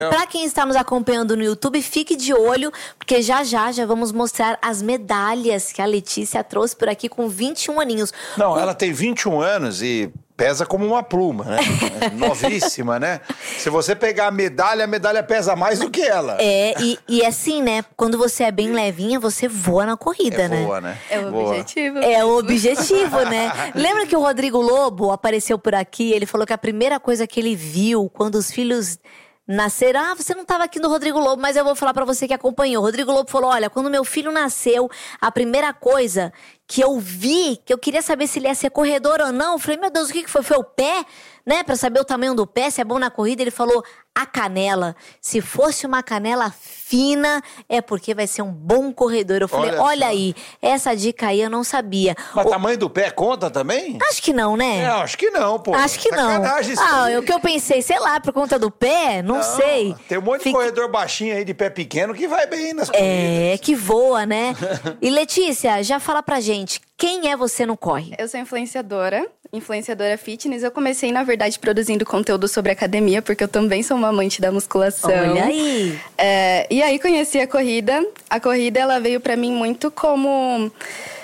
Para quem está nos acompanhando no YouTube, fique de olho, porque já vamos mostrar as medalhas que a Letícia trouxe por aqui com 21 aninhos. Não, ela tem 21 anos e pesa como uma pluma, né? Novíssima, né? Se você pegar a medalha pesa mais do que ela. E assim, né? Quando você é bem levinha, você voa na corrida, né? Voa, né? É o objetivo. É o objetivo, né? Lembra que o Rodrigo Lobo apareceu por aqui? Ele falou que a primeira coisa que ele viu quando os filhos nasceram... você não estava aqui no Rodrigo Lobo, mas eu vou falar pra você que acompanhou. O Rodrigo Lobo falou, olha, quando meu filho nasceu, a primeira coisa que eu vi, que eu queria saber se ele ia ser corredor ou não, eu falei, meu Deus, o que foi? Foi o pé? Né? Pra saber o tamanho do pé, se é bom na corrida. Ele falou, a canela. Se fosse uma canela fina, é porque vai ser um bom corredor. Eu falei, olha aí, essa dica aí eu não sabia. Mas o tamanho do pé conta também? Acho que não, né? Acho que não, pô. Acho que não. O que eu pensei, sei lá, por conta do pé, não sei. Tem um monte de corredor baixinho aí de pé pequeno que vai bem nas corridas. Que voa, né? E Letícia, já fala pra gente, quem é você no Corre? Eu sou influenciadora fitness. Eu comecei, na verdade, produzindo conteúdo sobre academia, porque eu também sou uma amante da musculação. Olha aí! E aí conheci a corrida. A corrida, ela veio pra mim muito como...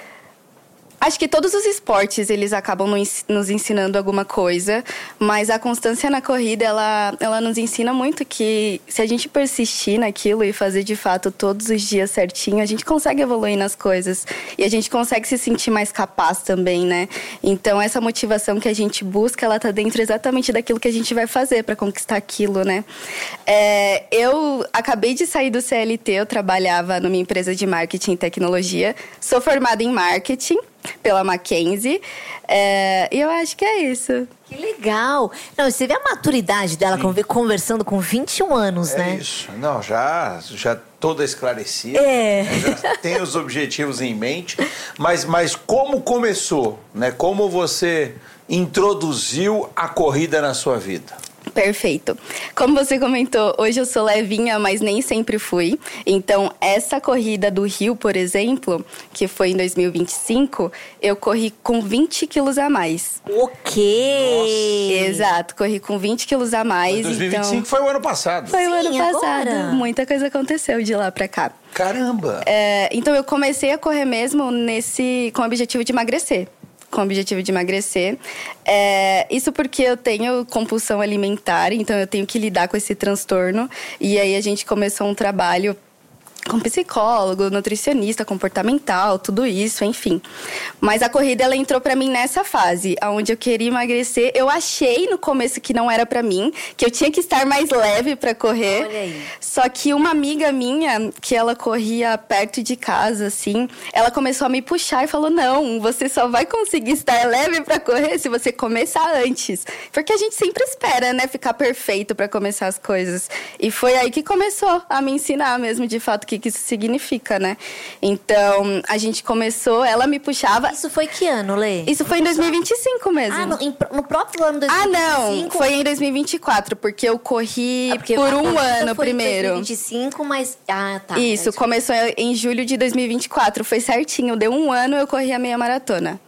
Acho que todos os esportes, eles acabam nos ensinando alguma coisa, mas a constância na corrida, ela nos ensina muito que se a gente persistir naquilo e fazer de fato todos os dias certinho, a gente consegue evoluir nas coisas e a gente consegue se sentir mais capaz também, né? Então, essa motivação que a gente busca, ela tá dentro exatamente daquilo que a gente vai fazer para conquistar aquilo, né? Eu acabei de sair do CLT, eu trabalhava numa empresa de marketing e tecnologia, sou formada em marketing pela Mackenzie, e eu acho que é isso. Que legal! Não, você vê a maturidade dela conversando com 21 anos, né? É isso. Não, já toda esclarecida. Já tem os objetivos em mente. Mas como começou, né? Como você introduziu a corrida na sua vida? Perfeito. Como você comentou, hoje eu sou levinha, mas nem sempre fui. Então, essa corrida do Rio, por exemplo, que foi em 2025, eu corri com 20 quilos a mais. O quê? Nossa. Exato, corri com 20 quilos a mais. Mas 2025 foi o ano passado. Foi o ano passado. Agora. Muita coisa aconteceu de lá pra cá. Caramba! Então, eu comecei a correr mesmo com o objetivo de emagrecer. Isso porque eu tenho compulsão alimentar, então eu tenho que lidar com esse transtorno. E aí a gente começou um trabalho com psicólogo, nutricionista, comportamental, tudo isso, enfim. Mas a corrida, ela entrou pra mim nessa fase, onde eu queria emagrecer. Eu achei no começo que não era pra mim, que eu tinha que estar mais leve pra correr. Olha aí. Só que uma amiga minha, que ela corria perto de casa, assim, ela começou a me puxar e falou, não, você só vai conseguir estar leve pra correr se você começar antes. Porque a gente sempre espera, né, ficar perfeito pra começar as coisas. E foi aí que começou a me ensinar mesmo, de fato, o que isso significa, né? Então, a gente começou, ela me puxava... Isso foi que ano, Lê? Isso foi em 2025 mesmo. No próprio ano de 2025? Não, foi em 2024, porque eu corri por um ano foi primeiro. Em 2025, mas... tá. Isso, começou em julho de 2024, foi certinho, deu um ano, eu corri a meia maratona.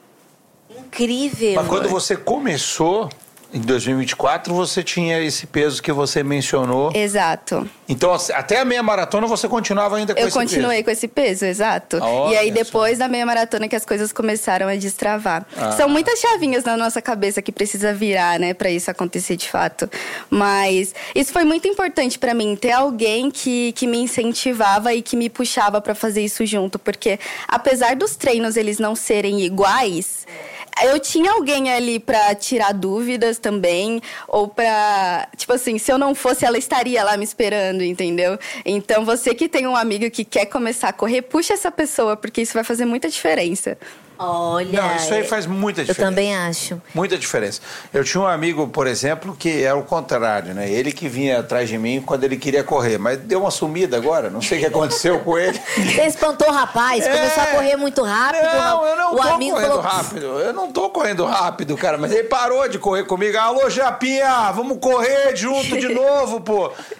Incrível! Mas quando você começou... Em 2024, você tinha esse peso que você mencionou. Exato. Então, até a meia maratona, você continuava ainda com esse peso? Eu continuei com esse peso, exato. E aí, depois da meia maratona, que as coisas começaram a destravar. São muitas chavinhas na nossa cabeça que precisa virar, né? Pra isso acontecer de fato. Mas isso foi muito importante pra mim, ter alguém que me incentivava e que me puxava pra fazer isso junto. Porque, apesar dos treinos eles não serem iguais... Eu tinha alguém ali pra tirar dúvidas também, ou pra... Tipo assim, se eu não fosse, ela estaria lá me esperando, entendeu? Então, você que tem um amigo que quer começar a correr, puxa essa pessoa, porque isso vai fazer muita diferença. Olha... Não, isso aí faz muita diferença. Eu também acho. Muita diferença. Eu tinha um amigo, por exemplo, que era o contrário, né? Ele que vinha atrás de mim quando ele queria correr, mas deu uma sumida agora, não sei o que aconteceu com ele. Você espantou o rapaz, começou a correr muito rápido. Não, eu não tô correndo falou... rápido. Eu não tô correndo rápido, cara, mas ele parou de correr comigo. Alô, Japinha, vamos correr junto de novo, pô.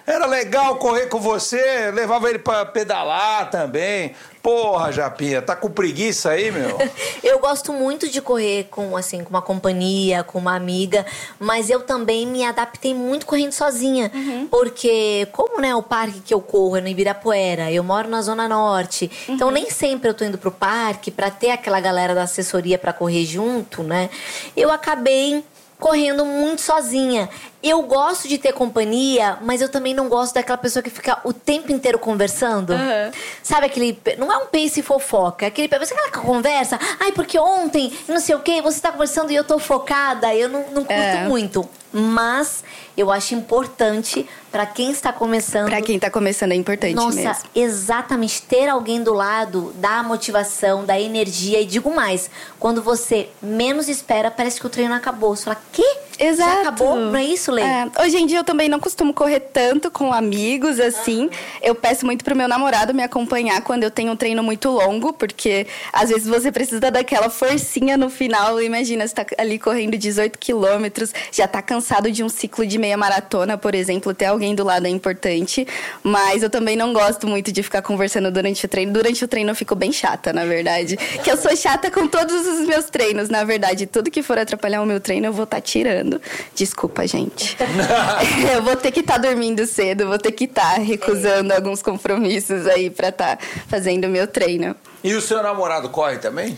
Era legal correr com você, levava ele pra pedalar também. Porra, Japinha, tá com preguiça aí, meu? Eu gosto muito de correr com uma companhia, com uma amiga, mas eu também me adaptei muito correndo sozinha. Porque, como, né, o parque que eu corro é no Ibirapuera, eu moro na Zona Norte, então nem sempre eu tô indo pro parque pra ter aquela galera da assessoria pra correr junto, né? Eu acabei correndo muito sozinha. Eu gosto de ter companhia, mas eu também não gosto daquela pessoa que fica o tempo inteiro conversando. Sabe aquele... Não é um pace fofoca. É aquele... Você aquela conversa... Ai, porque ontem, não sei o quê, você tá conversando e eu tô focada. Eu não curto muito. Mas eu acho importante pra quem está começando... Pra quem tá começando é importante mesmo. Nossa, exatamente. Ter alguém do lado dá motivação, dá energia. E digo mais, quando você menos espera, parece que o treino acabou. Você fala, quê? Exato. Já acabou? Não é isso, Lê? Hoje em dia eu também não costumo correr tanto com amigos, assim. Eu peço muito pro meu namorado me acompanhar quando eu tenho um treino muito longo, porque às vezes você precisa daquela forcinha no final. Imagina, você tá ali correndo 18 quilômetros, já tá cansado de um ciclo de meia maratona, por exemplo. Ter alguém do lado é importante, mas eu também não gosto muito de ficar conversando durante o treino. Durante o treino eu fico bem chata, na verdade. Que eu sou chata com todos os meus treinos, na verdade. Tudo que for atrapalhar o meu treino, eu vou estar tirando. Desculpa, gente. Eu vou ter que estar dormindo cedo, vou ter que estar recusando alguns compromissos aí pra estar fazendo o meu treino. E o seu namorado corre também?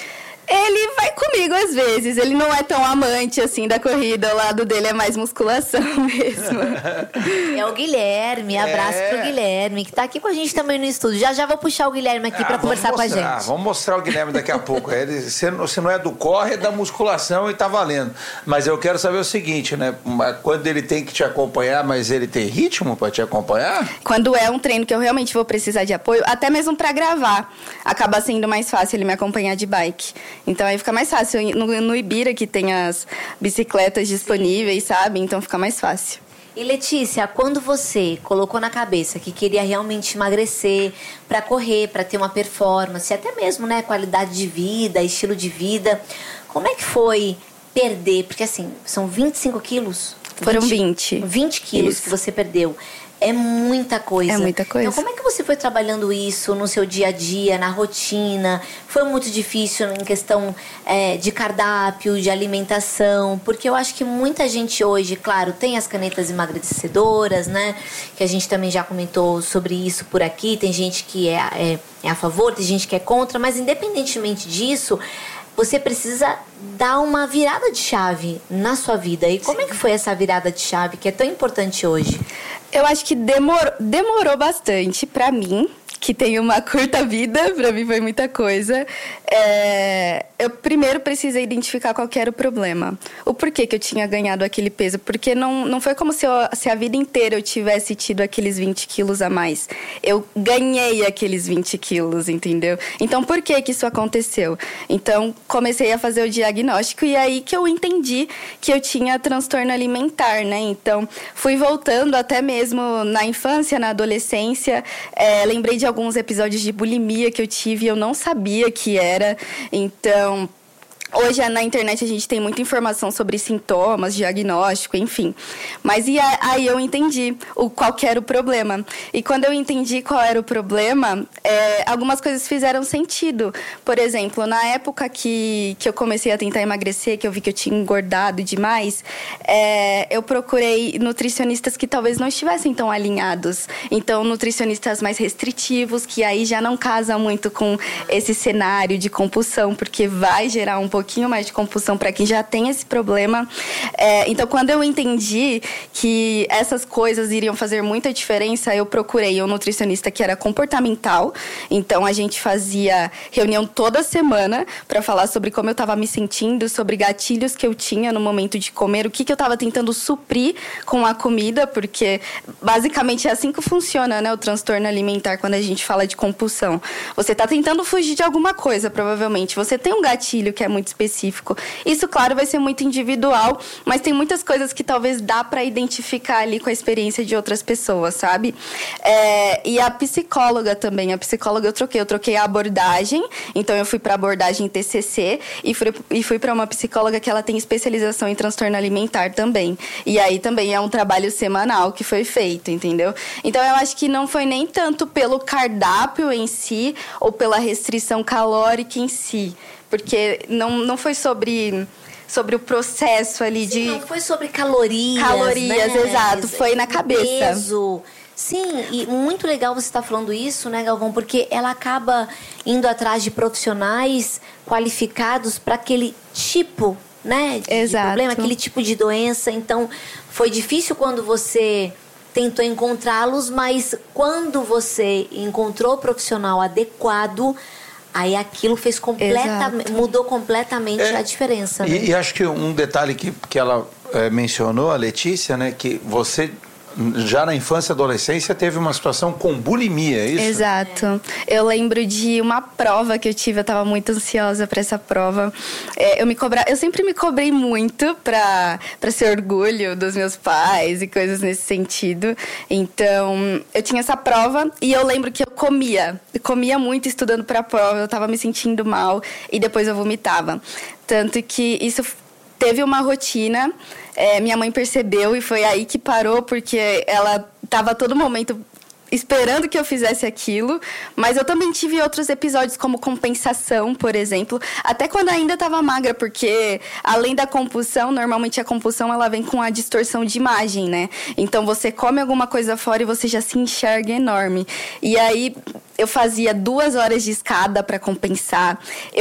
Ele vai comigo às vezes, ele não é tão amante assim da corrida, o lado dele é mais musculação mesmo. É o Guilherme, abraço pro Guilherme, que tá aqui com a gente também no estúdio. Já vou puxar o Guilherme aqui pra conversar com a gente. Vamos mostrar o Guilherme daqui a pouco. Você não é do corre, é da musculação e tá valendo. Mas eu quero saber o seguinte, né? Quando ele tem que te acompanhar, mas ele tem ritmo pra te acompanhar? Quando é um treino que eu realmente vou precisar de apoio, até mesmo pra gravar, acaba sendo mais fácil ele me acompanhar de bike. Então aí fica mais fácil. No Ibira que tem as bicicletas disponíveis, sabe? Então fica mais fácil. E Letícia, quando você colocou na cabeça que queria realmente emagrecer pra correr, pra ter uma performance, até mesmo, né, qualidade de vida, estilo de vida, como é que foi perder? Porque assim, são 25 quilos? Foram 20. 20 quilos que você perdeu. É muita coisa. É muita coisa. Então, como é que você foi trabalhando isso no seu dia a dia, na rotina? Foi muito difícil em questão de cardápio, de alimentação? Porque eu acho que muita gente hoje, claro, tem as canetas emagrecedoras, né? Que a gente também já comentou sobre isso por aqui. Tem gente que é a favor, tem gente que é contra. Mas, independentemente disso, você precisa dar uma virada de chave na sua vida. E como é que foi essa virada de chave que é tão importante hoje? Eu acho que demorou bastante pra mim, que tem uma curta vida, pra mim foi muita coisa. Eu primeiro precisei identificar qual que era o problema. O porquê que eu tinha ganhado aquele peso. Porque não foi como se a vida inteira eu tivesse tido aqueles 20 quilos a mais. Eu ganhei aqueles 20 quilos, entendeu? Então, por que isso aconteceu? Então, comecei a fazer o diagnóstico e aí que eu entendi que eu tinha transtorno alimentar, né? Então, fui voltando até mesmo na infância, na adolescência. Lembrei de alguns episódios de bulimia que eu tive e eu não sabia que era. Então, hoje na internet a gente tem muita informação sobre sintomas, diagnóstico, enfim. Mas aí eu entendi qual que era o problema. E quando eu entendi qual era o problema, algumas coisas fizeram sentido. Por exemplo, na época que eu comecei a tentar emagrecer, que eu vi que eu tinha engordado demais, eu procurei nutricionistas que talvez não estivessem tão alinhados. Então, nutricionistas mais restritivos, que aí já não casam muito com esse cenário de compulsão, porque vai gerar um pouquinho mais de compulsão para quem já tem esse problema. Então, quando eu entendi que essas coisas iriam fazer muita diferença, eu procurei um nutricionista que era comportamental. Então, a gente fazia reunião toda semana para falar sobre como eu estava me sentindo, sobre gatilhos que eu tinha no momento de comer, o que eu estava tentando suprir com a comida, porque basicamente é assim que funciona, né, o transtorno alimentar quando a gente fala de compulsão. Você está tentando fugir de alguma coisa, provavelmente. Você tem um gatilho que é muito específico. Isso, claro, vai ser muito individual, mas tem muitas coisas que talvez dá para identificar ali com a experiência de outras pessoas, sabe? E a psicóloga também. A psicóloga eu troquei a abordagem, então eu fui para abordagem TCC e fui para uma psicóloga que ela tem especialização em transtorno alimentar também. E aí também é um trabalho semanal que foi feito, entendeu? Então eu acho que não foi nem tanto pelo cardápio em si ou pela restrição calórica em si, porque não foi sobre o processo ali de... Não foi sobre calorias, né? Exato. Foi na cabeça. Peso. Sim, e muito legal você estar falando isso, né, Galvão? Porque ela acaba indo atrás de profissionais qualificados para aquele tipo, né, de problema, aquele tipo de doença. Então, foi difícil quando você tentou encontrá-los, mas quando você encontrou o profissional adequado, aí aquilo fez mudou completamente a diferença. Né? E acho que um detalhe que ela mencionou, a Letícia, né, que você já na infância e adolescência teve uma situação com bulimia, é isso? Exato. Eu lembro de uma prova que eu tive, eu estava muito ansiosa para essa prova. Eu sempre me cobrei muito para ser orgulho dos meus pais e coisas nesse sentido. Então, eu tinha essa prova e eu lembro que eu comia muito estudando para a prova, eu estava me sentindo mal e depois eu vomitava. Tanto que isso teve uma rotina. Minha mãe percebeu e foi aí que parou, porque ela estava a todo momento esperando que eu fizesse aquilo, mas eu também tive outros episódios como compensação, por exemplo, até quando ainda estava magra, porque além da compulsão, normalmente a compulsão ela vem com a distorção de imagem, né? Então você come alguma coisa fora e você já se enxerga enorme. E aí eu fazia 2 horas de escada para compensar.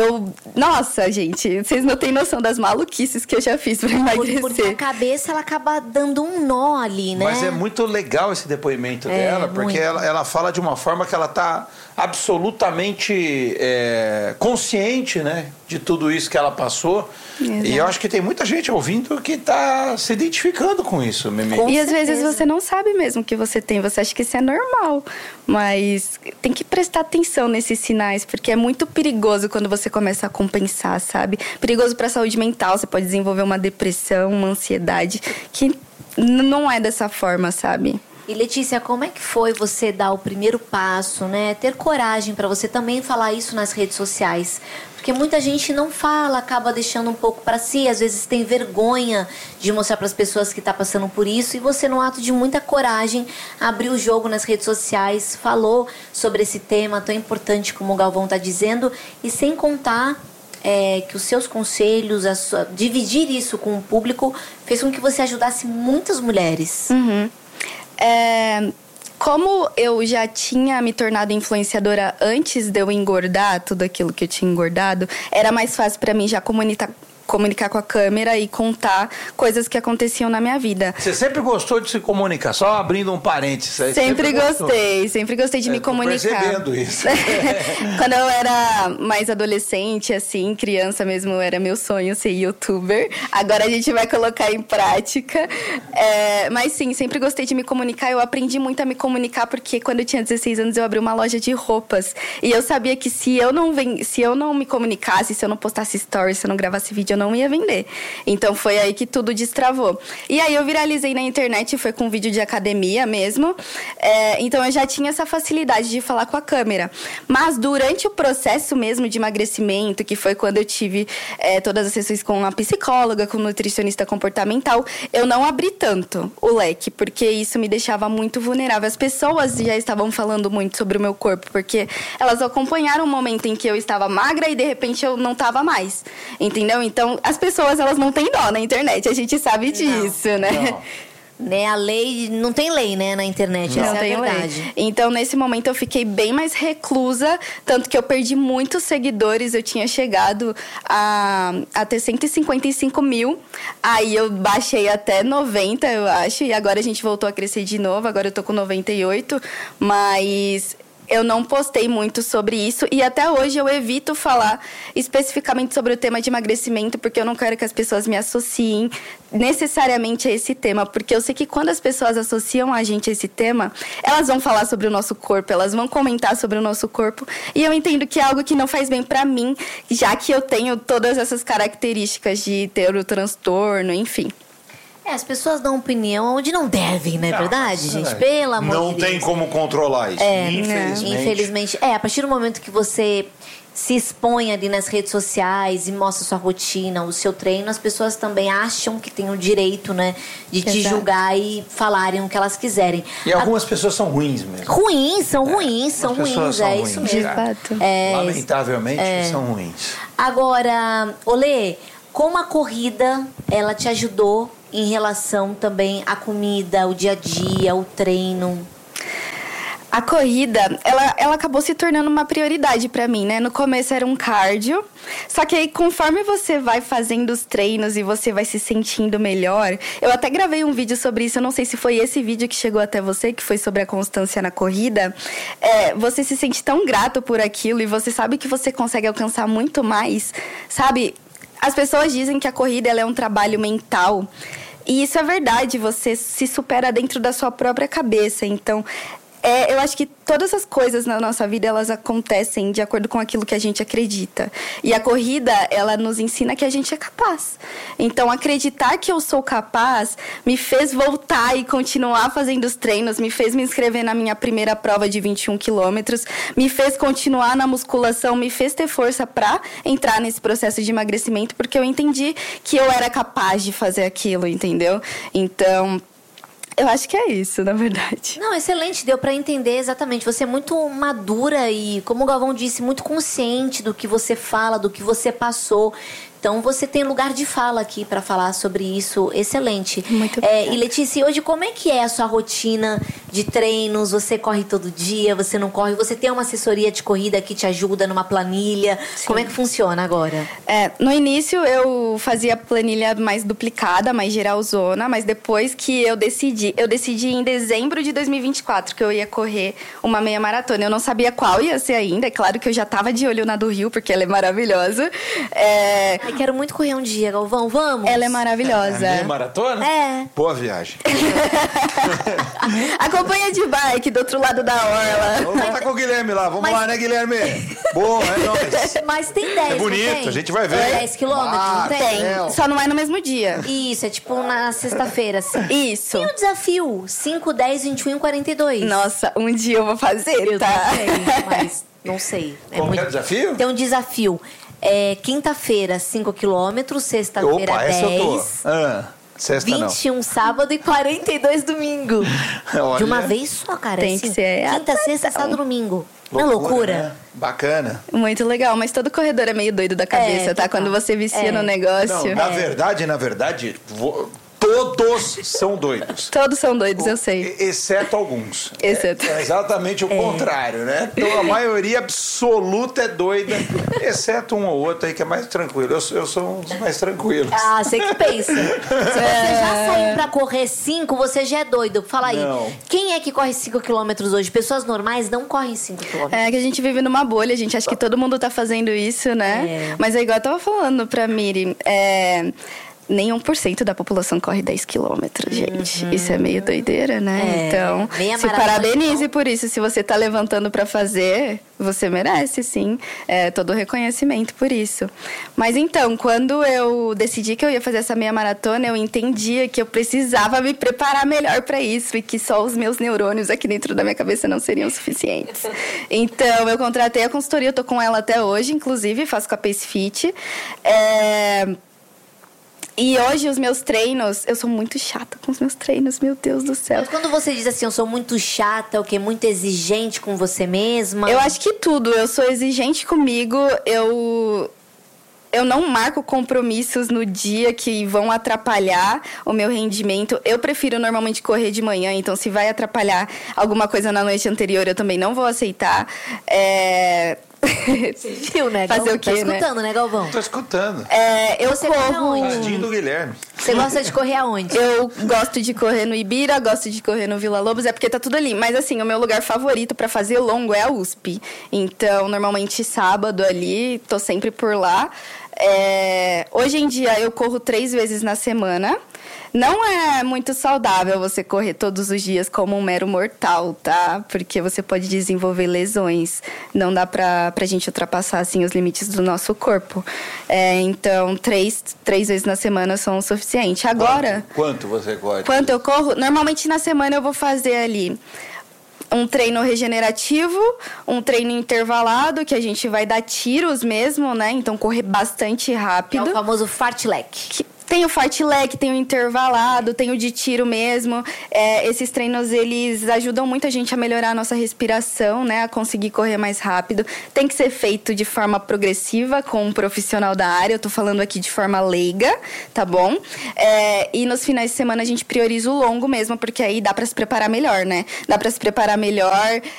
Nossa, gente, vocês não têm noção das maluquices que eu já fiz para emagrecer. Porque a cabeça, ela acaba dando um nó ali, né? Mas é muito legal esse depoimento dela, porque ela fala de uma forma que ela está absolutamente consciente, né, de tudo isso que ela passou. Exato. E eu acho que tem muita gente ouvindo que está se identificando com isso, Mimi. E às vezes você não sabe mesmo que você tem, você acha que isso é normal, mas tem que prestar atenção nesses sinais, porque é muito perigoso quando você começa a compensar, sabe? Perigoso para a saúde mental, você pode desenvolver uma depressão, uma ansiedade, que não é dessa forma, sabe? E Letícia, como é que foi você dar o primeiro passo, né? Ter coragem para você também falar isso nas redes sociais? Porque muita gente não fala, acaba deixando um pouco para si, às vezes tem vergonha de mostrar para as pessoas que está passando por isso, e você, num ato de muita coragem, abriu o jogo nas redes sociais, falou sobre esse tema tão importante como o Galvão está dizendo, e sem contar que os seus conselhos, dividir isso com o público, fez com que você ajudasse muitas mulheres. Uhum. Como eu já tinha me tornado influenciadora antes de eu engordar tudo aquilo que eu tinha engordado, era mais fácil para mim já comunicar com a câmera e contar coisas que aconteciam na minha vida. Você sempre gostou de se comunicar? Só abrindo um parênteses aí. Sempre gostei de me comunicar. Percebendo isso. Quando eu era mais adolescente, assim, criança mesmo, era meu sonho ser youtuber. Agora a gente vai colocar em prática. Mas sim, sempre gostei de me comunicar. Eu aprendi muito a me comunicar porque quando eu tinha 16 anos eu abri uma loja de roupas. E eu sabia que se eu não me comunicasse, se eu não postasse stories, se eu não gravasse vídeo, eu não ia vender. Então foi aí que tudo destravou. E aí eu viralizei na internet, foi com vídeo de academia mesmo. Então eu já tinha essa facilidade de falar com a câmera. Mas durante o processo mesmo de emagrecimento, que foi quando eu tive todas as sessões com a psicóloga, com o nutricionista comportamental, eu não abri tanto o leque, porque isso me deixava muito vulnerável. As pessoas já estavam falando muito sobre o meu corpo, porque elas acompanharam o momento em que eu estava magra e de repente eu não estava mais. Entendeu? Então, as pessoas, elas não têm dó na internet, a gente sabe disso, né? Né, a lei, não tem lei, né, na internet, essa é a verdade. Lei. Então, nesse momento, eu fiquei bem mais reclusa, tanto que eu perdi muitos seguidores, eu tinha chegado a ter 155 mil, aí eu baixei até 90, eu acho, e agora a gente voltou a crescer de novo, agora eu tô com 98, mas eu não postei muito sobre isso. E até hoje eu evito falar especificamente sobre o tema de emagrecimento, porque eu não quero que as pessoas me associem necessariamente a esse tema. Porque eu sei que quando as pessoas associam a gente a esse tema, elas vão falar sobre o nosso corpo, elas vão comentar sobre o nosso corpo. E eu entendo que é algo que não faz bem pra mim, já que eu tenho todas essas características de ter o transtorno, enfim. As pessoas dão opinião onde não devem, não é verdade, gente? Pelo amor de Deus. Não tem como controlar isso, infelizmente. A partir do momento que você se expõe ali nas redes sociais e mostra sua rotina, o seu treino, as pessoas também acham que têm o direito, né, de te julgar e falarem o que elas quiserem. E algumas pessoas são ruins mesmo. São ruins, é isso mesmo. De fato. Lamentavelmente, são ruins. Agora, Olê, como a corrida, ela te ajudou em relação também à comida, o dia a dia, o treino? A corrida, ela acabou se tornando uma prioridade pra mim, né? No começo era um cardio, só que aí conforme você vai fazendo os treinos e você vai se sentindo melhor... Eu até gravei um vídeo sobre isso, eu não sei se foi esse vídeo que chegou até você, que foi sobre a constância na corrida. Você se sente tão grato por aquilo e você sabe que você consegue alcançar muito mais, sabe? As pessoas dizem que a corrida ela é um trabalho mental. E isso é verdade, você se supera dentro da sua própria cabeça. Então, eu acho que todas as coisas na nossa vida, elas acontecem de acordo com aquilo que a gente acredita. E a corrida, ela nos ensina que a gente é capaz. Então, acreditar que eu sou capaz me fez voltar e continuar fazendo os treinos, me fez me inscrever na minha primeira prova de 21 quilômetros, me fez continuar na musculação, me fez ter força para entrar nesse processo de emagrecimento, porque eu entendi que eu era capaz de fazer aquilo, entendeu? Então, eu acho que é isso, na verdade. Não, excelente. Deu pra entender exatamente. Você é muito madura e, como o Galvão disse, muito consciente do que você fala, do que você passou. Então, você tem lugar de fala aqui para falar sobre isso. Excelente. Muito obrigada. E Letícia, hoje como é que é a sua rotina de treinos? Você corre todo dia? Você não corre? Você tem uma assessoria de corrida que te ajuda numa planilha? Sim. Como é que funciona agora? No início, eu fazia planilha mais duplicada, mais geralzona. Mas depois que eu decidi em dezembro de 2024 que eu ia correr uma meia maratona. Eu não sabia qual ia ser ainda. É claro que eu já tava de olho na do Rio, porque ela é maravilhosa. Ai, quero muito correr um dia, Galvão. Vamos? Ela é maravilhosa. Meia maratona? Boa viagem. Acompanha de bike do outro lado da orla. Vamos estar com o Guilherme lá. Vamos lá, né, Guilherme? Boa, é nóis. Mas tem 10, é bonito, tem? a gente vai ver. 10 quilômetros, não tem? Só não é no mesmo dia. Isso, é tipo na sexta-feira, assim. Isso. E o desafio? 5, 10, 21 e 42. Nossa, um dia eu vou fazer, tá? Eu sei, mas não sei. Como é o desafio? Tem um desafio. Quinta-feira, 5 quilômetros. Sexta-feira, 10. Essa eu tô. Sexta 21 não. Sábado e 42 domingo. Olha. De uma vez só, cara. Tem que ser. Quinta, sexta, sábado, domingo. Não é loucura? Né? Bacana. Muito legal, mas todo corredor é meio doido da cabeça, tá? Quando você vicia no negócio. Não, na verdade, todos são doidos. Todos são doidos, eu sei. Exceto alguns. Exceto. É exatamente o contrário, né? Então, a maioria absoluta é doida, exceto um ou outro aí que é mais tranquilo. Eu sou um dos mais tranquilos. Ah, você que pensa. Se você já saiu pra correr 5, você já é doido. Fala aí. Não. Quem é que corre 5 quilômetros hoje? Pessoas normais não correm 5 quilômetros. É que a gente vive numa bolha, a gente acha que todo mundo tá fazendo isso, né? Mas é igual eu tava falando pra Miri. Nem 1% da população corre 10 quilômetros, gente. Isso é meio doideira, né? Então, se parabenize por isso. Se você tá levantando pra fazer, você merece, sim. Todo o reconhecimento por isso. Mas então, quando eu decidi que eu ia fazer essa meia maratona, eu entendia que eu precisava me preparar melhor pra isso e que só os meus neurônios aqui dentro da minha cabeça não seriam suficientes. Então, eu contratei a consultoria, eu tô com ela até hoje, inclusive, faço com a Pace Fit. E hoje os meus treinos, eu sou muito chata com os meus treinos, meu Deus do céu. Mas quando você diz assim, eu sou muito chata, o quê? Muito exigente com você mesma? Eu acho que tudo. Eu sou exigente comigo, eu não marco compromissos no dia que vão atrapalhar o meu rendimento. Eu prefiro normalmente correr de manhã, então se vai atrapalhar alguma coisa na noite anterior, eu também não vou aceitar. Você viu, né, Galvão? Fazer o quê, tá escutando, né, Galvão? Tô escutando. Você corre aonde? Tadinho do Guilherme. Você gosta de correr aonde? Eu gosto de correr no Ibira, gosto de correr no Vila Lobos, é porque tá tudo ali. Mas assim, o meu lugar favorito pra fazer longo é a USP. Então, normalmente sábado ali, tô sempre por lá. Hoje em dia eu corro 3 vezes na semana. Não é muito saudável você correr todos os dias como um mero mortal, tá? Porque você pode desenvolver lesões. Não dá pra gente ultrapassar, assim, os limites do nosso corpo. Então, 3 vezes na semana são o suficiente. Agora... Quanto você corre? Quanto eu corro? Normalmente na semana eu vou fazer ali um treino regenerativo, um treino intervalado, que a gente vai dar tiros mesmo, né? Então, correr bastante rápido. É o famoso fartlek. Tem o fartlek, tem o intervalado, tem o de tiro mesmo. Esses treinos, eles ajudam muito a gente a melhorar a nossa respiração, né? A conseguir correr mais rápido. Tem que ser feito de forma progressiva com um profissional da área. Eu tô falando aqui de forma leiga, tá bom? E nos finais de semana a gente prioriza o longo mesmo, porque aí dá pra se preparar melhor, né? Dá pra se preparar melhor,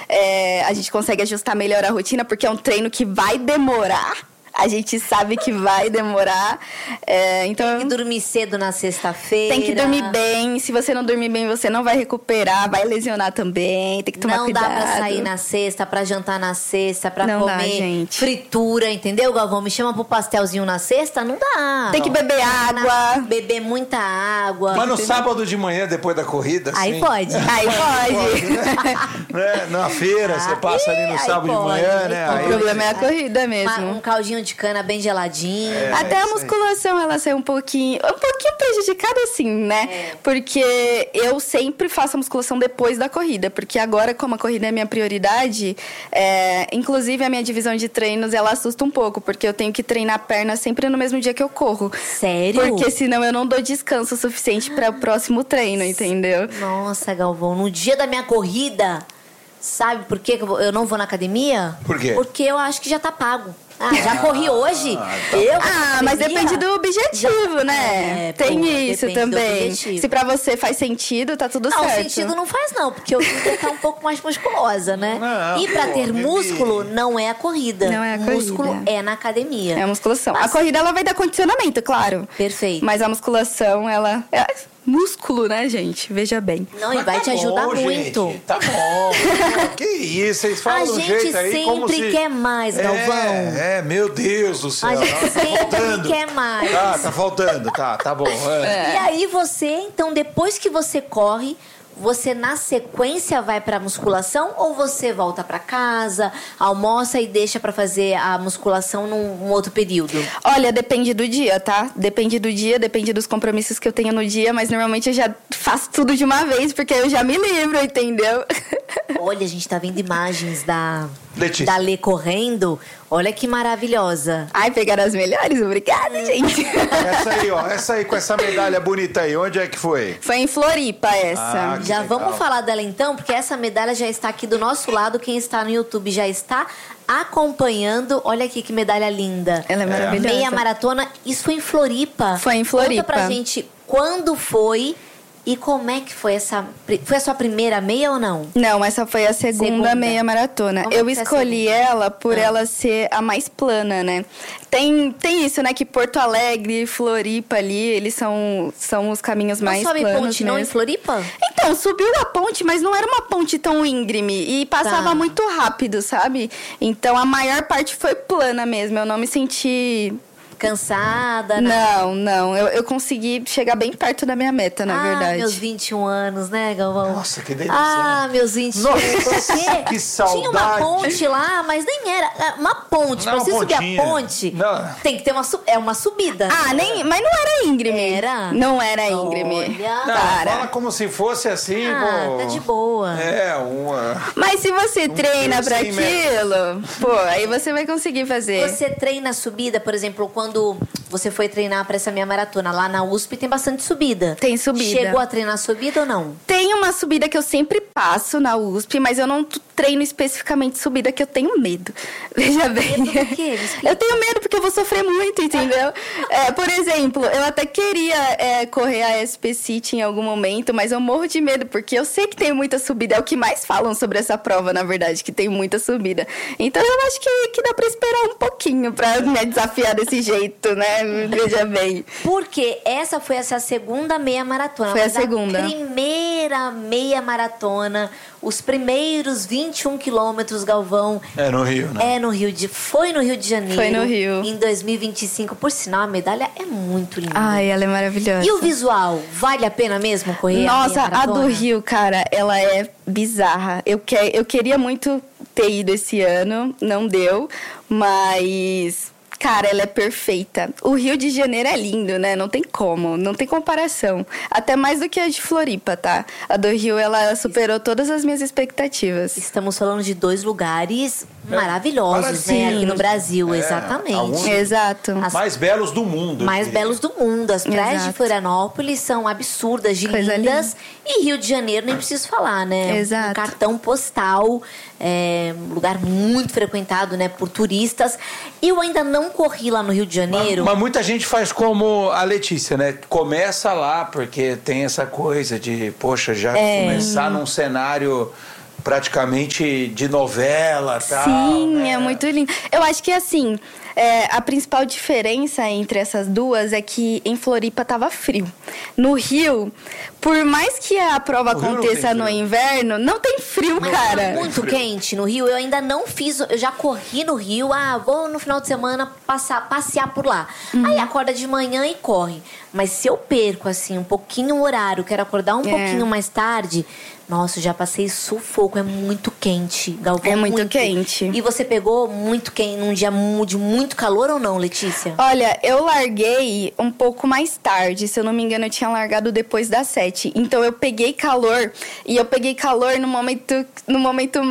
a gente consegue ajustar melhor a rotina, porque é um treino que vai demorar. A gente sabe que vai demorar. Então, tem que dormir cedo na sexta-feira. Tem que dormir bem. Se você não dormir bem, você não vai recuperar. Vai lesionar também. Tem que tomar cuidado. Não dá pra sair na sexta, pra jantar na sexta, pra não comer dá, gente. Fritura, entendeu, Galvão? Me chama pro pastelzinho na sexta? Não dá. Tem que beber água. Beber muita água. Mas no sábado de manhã, depois da corrida, aí sim. pode. Aí pode. Né? Na feira, você passa ali no sábado de manhã, né? O problema é a corrida mesmo. Um caldinho de cana bem geladinho. Até a musculação, ela sai um pouquinho prejudicada, assim, né? Porque eu sempre faço a musculação depois da corrida. Porque agora, como a corrida é minha prioridade, inclusive a minha divisão de treinos, ela assusta um pouco. Porque eu tenho que treinar a perna sempre no mesmo dia que eu corro. Sério? Porque senão eu não dou descanso suficiente para o próximo treino, entendeu? Nossa, Galvão, no dia da minha corrida, sabe por que eu não vou na academia? Por quê? Porque eu acho que já tá pago. Já corri hoje. Mas depende do objetivo, né? Tem isso também. Se pra você faz sentido, tá tudo certo. Não, sentido não faz não, porque eu tenho que estar um pouco mais musculosa, né? E pra ter músculo, não é a corrida. Não é a corrida. Músculo é na academia. É a musculação. A corrida, ela vai dar condicionamento, claro. Perfeito. Mas a musculação, ela... músculo, né, gente? Veja bem. Não, e vai te ajudar muito. Gente, tá bom. Que isso, vocês falam do jeito aí como se... A gente sempre quer mais, Galvão. Meu Deus do céu. A gente sempre quer mais. Tá faltando, tá bom. E aí você, então, depois que você corre, você na sequência vai pra musculação ou você volta pra casa, almoça e deixa pra fazer a musculação num outro período? Olha, depende do dia, tá? Depende do dia, depende dos compromissos que eu tenho no dia, mas normalmente eu já faço tudo de uma vez, porque eu já me livro, entendeu? Olha, a gente tá vendo imagens da Lê correndo. Olha que maravilhosa. Ai, pegaram as melhores? Obrigada, gente. Essa aí com essa medalha bonita aí, onde é que foi? Foi em Floripa, essa. Já vamos falar dela então, porque essa medalha já está aqui do nosso lado. Quem está no YouTube já está acompanhando. Olha aqui que medalha linda. Ela é maravilhosa. Meia maratona. Isso foi em Floripa. Foi em Floripa. Conta pra gente quando foi e como é que foi essa... Foi a sua primeira meia ou não? Não, essa foi a segunda meia maratona. Eu escolhi ela por ela ser a mais plana, né? Tem isso, né? Que Porto Alegre, Floripa ali, eles são os caminhos mais planos. Sobe ponte não em Floripa? Então, subiu a ponte, mas não era uma ponte tão íngreme. E passava muito rápido, sabe? Então, a maior parte foi plana mesmo. Eu não me senti... cansada? Não. Eu consegui chegar bem perto da minha meta, na verdade. Meus 21 anos, né, Galvão? Nossa, que delícia. Meus 21 Nossa, anos. que saudade. Tinha uma ponte lá, mas nem era. Uma ponte. Pra você subir a ponte, tem que ter uma subida. Mas não era íngreme. Não era íngreme. Olha. Fala como se fosse assim, tá de boa. Mas se você treina pra aquilo, aí você vai conseguir fazer. Você treina a subida, por exemplo, quando você foi treinar pra essa minha maratona lá na USP, tem bastante subida. Tem subida. Chegou a treinar subida ou não? Tem uma subida que eu sempre passo na USP, mas eu não treino especificamente subida, que eu tenho medo. Veja bem. Medo do quê? Eu tenho medo porque eu vou sofrer muito, entendeu? Por exemplo, eu até queria correr a SP City em algum momento, mas eu morro de medo, porque eu sei que tem muita subida. É o que mais falam sobre essa prova, na verdade, que tem muita subida. Então eu acho que dá pra esperar um pouquinho pra me desafiar desse jeito, né? Veja bem. Porque essa foi essa segunda meia maratona. Foi a segunda. A primeira meia maratona, os primeiros 21 quilômetros, Galvão. É no Rio, né? Foi no Rio de Janeiro. Foi no Rio. Em 2025. Por sinal, a medalha é muito linda. Ai, ela é maravilhosa. E o visual? Vale a pena mesmo correr? Nossa, a do Rio, cara, ela é bizarra. Eu queria muito ter ido esse ano, não deu, mas... Cara, ela é perfeita. O Rio de Janeiro é lindo, né? Não tem como, não tem comparação. Até mais do que a de Floripa, tá? A do Rio, ela superou todas as minhas expectativas. Estamos falando de 2 lugares maravilhosos, né? Aqui no Brasil, exatamente. Exato. Mais belos do mundo. Mais belos do mundo. As praias Exato. de Florianópolis são absurdas de Coisa lindas. linda. E Rio de Janeiro, nem preciso falar, né? Exato. Um cartão postal, um lugar muito frequentado, né, por turistas. Eu ainda não corri lá no Rio de Janeiro. Mas muita gente faz como a Letícia, né? Começa lá, porque tem essa coisa de, poxa, já começar num cenário praticamente de novela e tal. Sim, né? é muito lindo. Eu acho que, assim, a principal diferença entre essas duas é que em Floripa tava frio. No Rio, por mais que a prova aconteça no inverno, não tem frio, Mas cara. tá muito quente no Rio. Eu ainda não fiz. Eu já corri no Rio. Vou no final de semana passear por lá. Aí acorda de manhã e corre. Mas se eu perco, assim, um pouquinho o horário, quero acordar um pouquinho mais tarde. Nossa, eu já passei sufoco. É muito quente, Galvão. É muito quente. E você pegou muito quente num dia de muito calor ou não, Letícia? Olha, eu larguei um pouco mais tarde. Se eu não me engano, eu tinha largado depois das 7. Então, eu peguei calor. E eu peguei calor no momento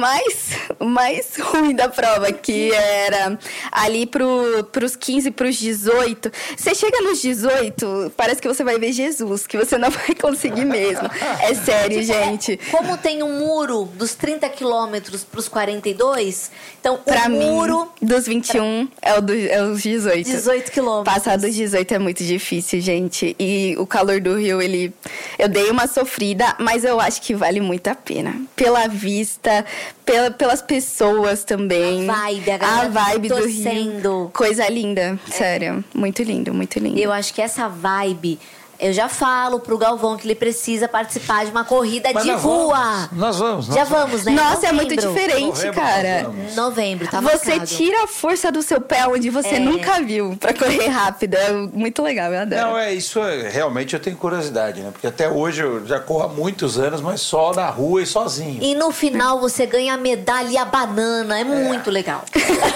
mais ruim da prova. Que era ali pros 15, pros 18. Você chega nos 18, parece que você vai ver Jesus. Que você não vai conseguir mesmo. É sério, gente. Como tem um muro dos 30 quilômetros pros 42, então Pra o muro... mim, dos 21 é os 18. 18 quilômetros. Passar dos 18 é muito difícil, gente. E o calor do Rio, eu dei uma sofrida, mas eu acho que vale muito a pena. Pela vista, pelas pessoas também. A vibe do torcendo. Rio. Coisa linda, sério. Muito lindo, muito lindo. Eu acho que essa vibe... Eu já falo pro Galvão que ele precisa participar de uma corrida de rua. Nós vamos. Já vamos, né? Nossa, é muito Novembro. diferente, cara. Novembro, tá Você marcado. tira a força do seu pé onde você nunca viu pra correr rápido. É muito legal, eu adoro. Não, realmente eu tenho curiosidade, né? Porque até hoje eu já corro há muitos anos, mas só na rua e sozinho. E no final você ganha a medalha e a banana. É muito legal.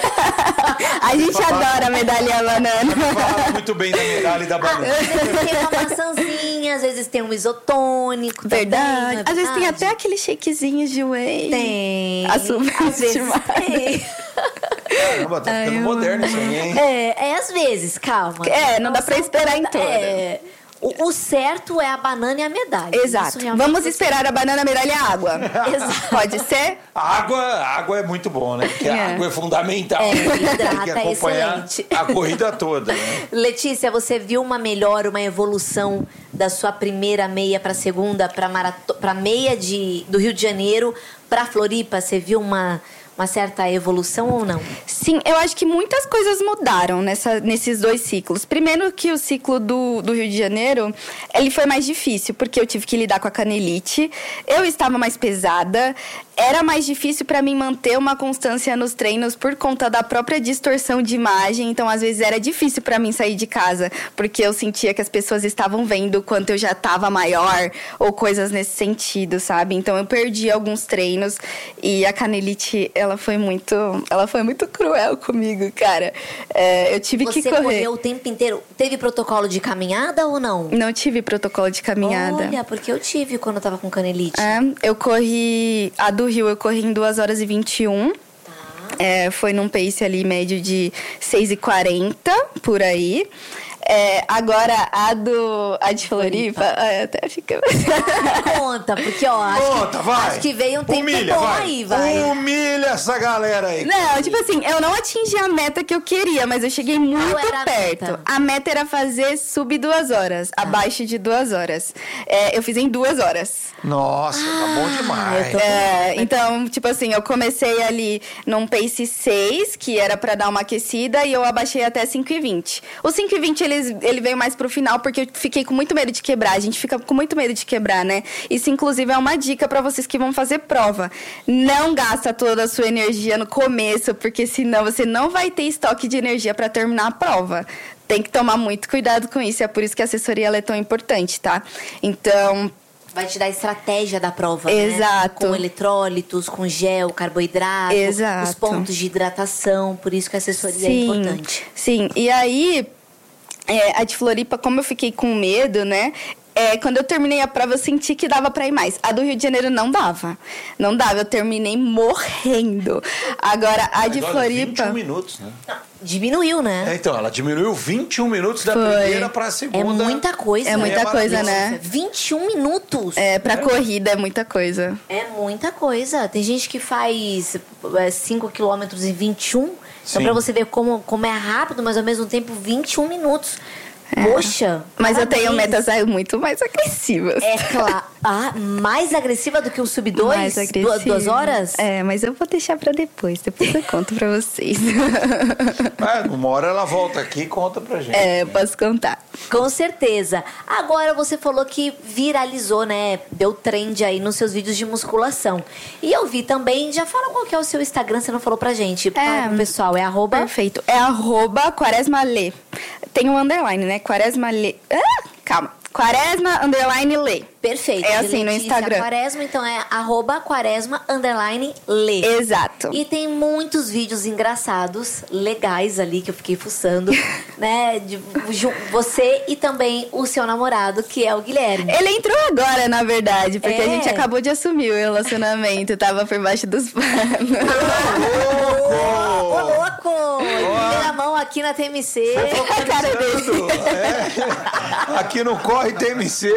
A gente adora a medalha e a banana. Fala muito bem da medalha e da banana. Às vezes tem uma maçãzinha, às vezes tem um isotônico. Verdade. Também, não é Às vezes tem verdade? até aquele shakezinho de whey. Tem. A Às vezes subestimada. tem. Caramba, tá ficando moderno isso aí, hein? Às vezes, calma. Não dá pra esperar em toda. O certo é a banana e a medalha. Exato. Isso realmente Vamos esperar a banana, a medalha e a água. Exato. Pode ser? A água é muito bom, né? Porque a água é fundamental. Hidrata, Tem que acompanhar excelente. a corrida toda, né? Letícia, você viu uma evolução da sua primeira meia para segunda, para meia do Rio de Janeiro para Floripa? Você viu uma certa evolução ou não? Sim, eu acho que muitas coisas mudaram nesses 2 ciclos. Primeiro que o ciclo do Rio de Janeiro, ele foi mais difícil, porque eu tive que lidar com a canelite. Eu estava mais pesada. Era mais difícil para mim manter uma constância nos treinos por conta da própria distorção de imagem. Então, às vezes, era difícil para mim sair de casa, porque eu sentia que as pessoas estavam vendo o quanto eu já estava maior, ou coisas nesse sentido, sabe? Então, eu perdi alguns treinos e a canelite, ela foi muito cruel comigo, cara. Eu tive que correr. Você correu o tempo inteiro? Teve protocolo de caminhada ou não? Não tive protocolo de caminhada. Olha, porque eu tive quando eu tava com canelite. Eu corri... A do Rio eu corri em 2 horas e 21. Foi num pace ali médio de 6h40, por aí. Agora, a de Floripa, até fica... Conta, porque, ó, acho que veio um tempo bom aí, vai. Humilha essa galera aí. Não, tipo assim, eu não atingi a meta que eu queria, mas eu cheguei muito perto. A meta era fazer sub 2 horas, abaixo de 2 horas. Eu fiz em 2 horas. Nossa, tá bom demais. Então, tipo assim, eu comecei ali num pace 6, que era pra dar uma aquecida, e eu abaixei até 5,20. O 5,20, ele veio mais pro final, porque eu fiquei com muito medo de quebrar. A gente fica com muito medo de quebrar, né? Isso, inclusive, é uma dica pra vocês que vão fazer prova. Não gasta toda a sua energia no começo, porque senão você não vai ter estoque de energia pra terminar a prova. Tem que tomar muito cuidado com isso. É por isso que a assessoria ela é tão importante, tá? Então... vai te dar a estratégia da prova, Exato. Né? Com eletrólitos, com gel, carboidrato, Exato. Os pontos de hidratação. Por isso que a assessoria é importante. Sim, e aí, a de Floripa, como eu fiquei com medo, né? Quando eu terminei a prova, eu senti que dava pra ir mais. A do Rio de Janeiro não dava. Não dava, eu terminei morrendo. Agora, a de Floripa... 21 minutos, né? Diminuiu, né? Então, ela diminuiu 21 minutos da primeira pra segunda. É muita coisa. É muita coisa, né? 21 minutos. Pra corrida é muita coisa. É muita coisa. Tem gente que faz 5 quilômetros em 21. Então, pra você ver como é rápido, mas ao mesmo tempo 21 minutos. Poxa! Mas eu tenho metas muito mais agressivas. É claro. Mais agressiva do que o sub 2? Mais agressiva. 2 horas? Mas eu vou deixar pra depois. Depois eu conto pra vocês. Uma hora ela volta aqui e conta pra gente. Eu posso contar. Com certeza. Agora você falou que viralizou, né? Deu trend aí nos seus vídeos de musculação. E eu vi também, já fala qual que é o seu Instagram, você não falou pra gente. Pessoal, é arroba... Perfeito. É arroba QuaresmaLê. Tem um underline, né? QuaresmaLê. Calma. Quaresma_Lê. Perfeito. É assim no Instagram. Quaresma, então é @Quaresma_Lê. Exato. E tem muitos vídeos engraçados, legais ali, que eu fiquei fuçando, né? De você e também o seu namorado, que é o Guilherme. Ele entrou agora, na verdade, porque a gente acabou de assumir o relacionamento. Tava por baixo dos panos. Ô, louco! Primeira mão aqui na TMC. A cara dele. Aqui no Corre TMC.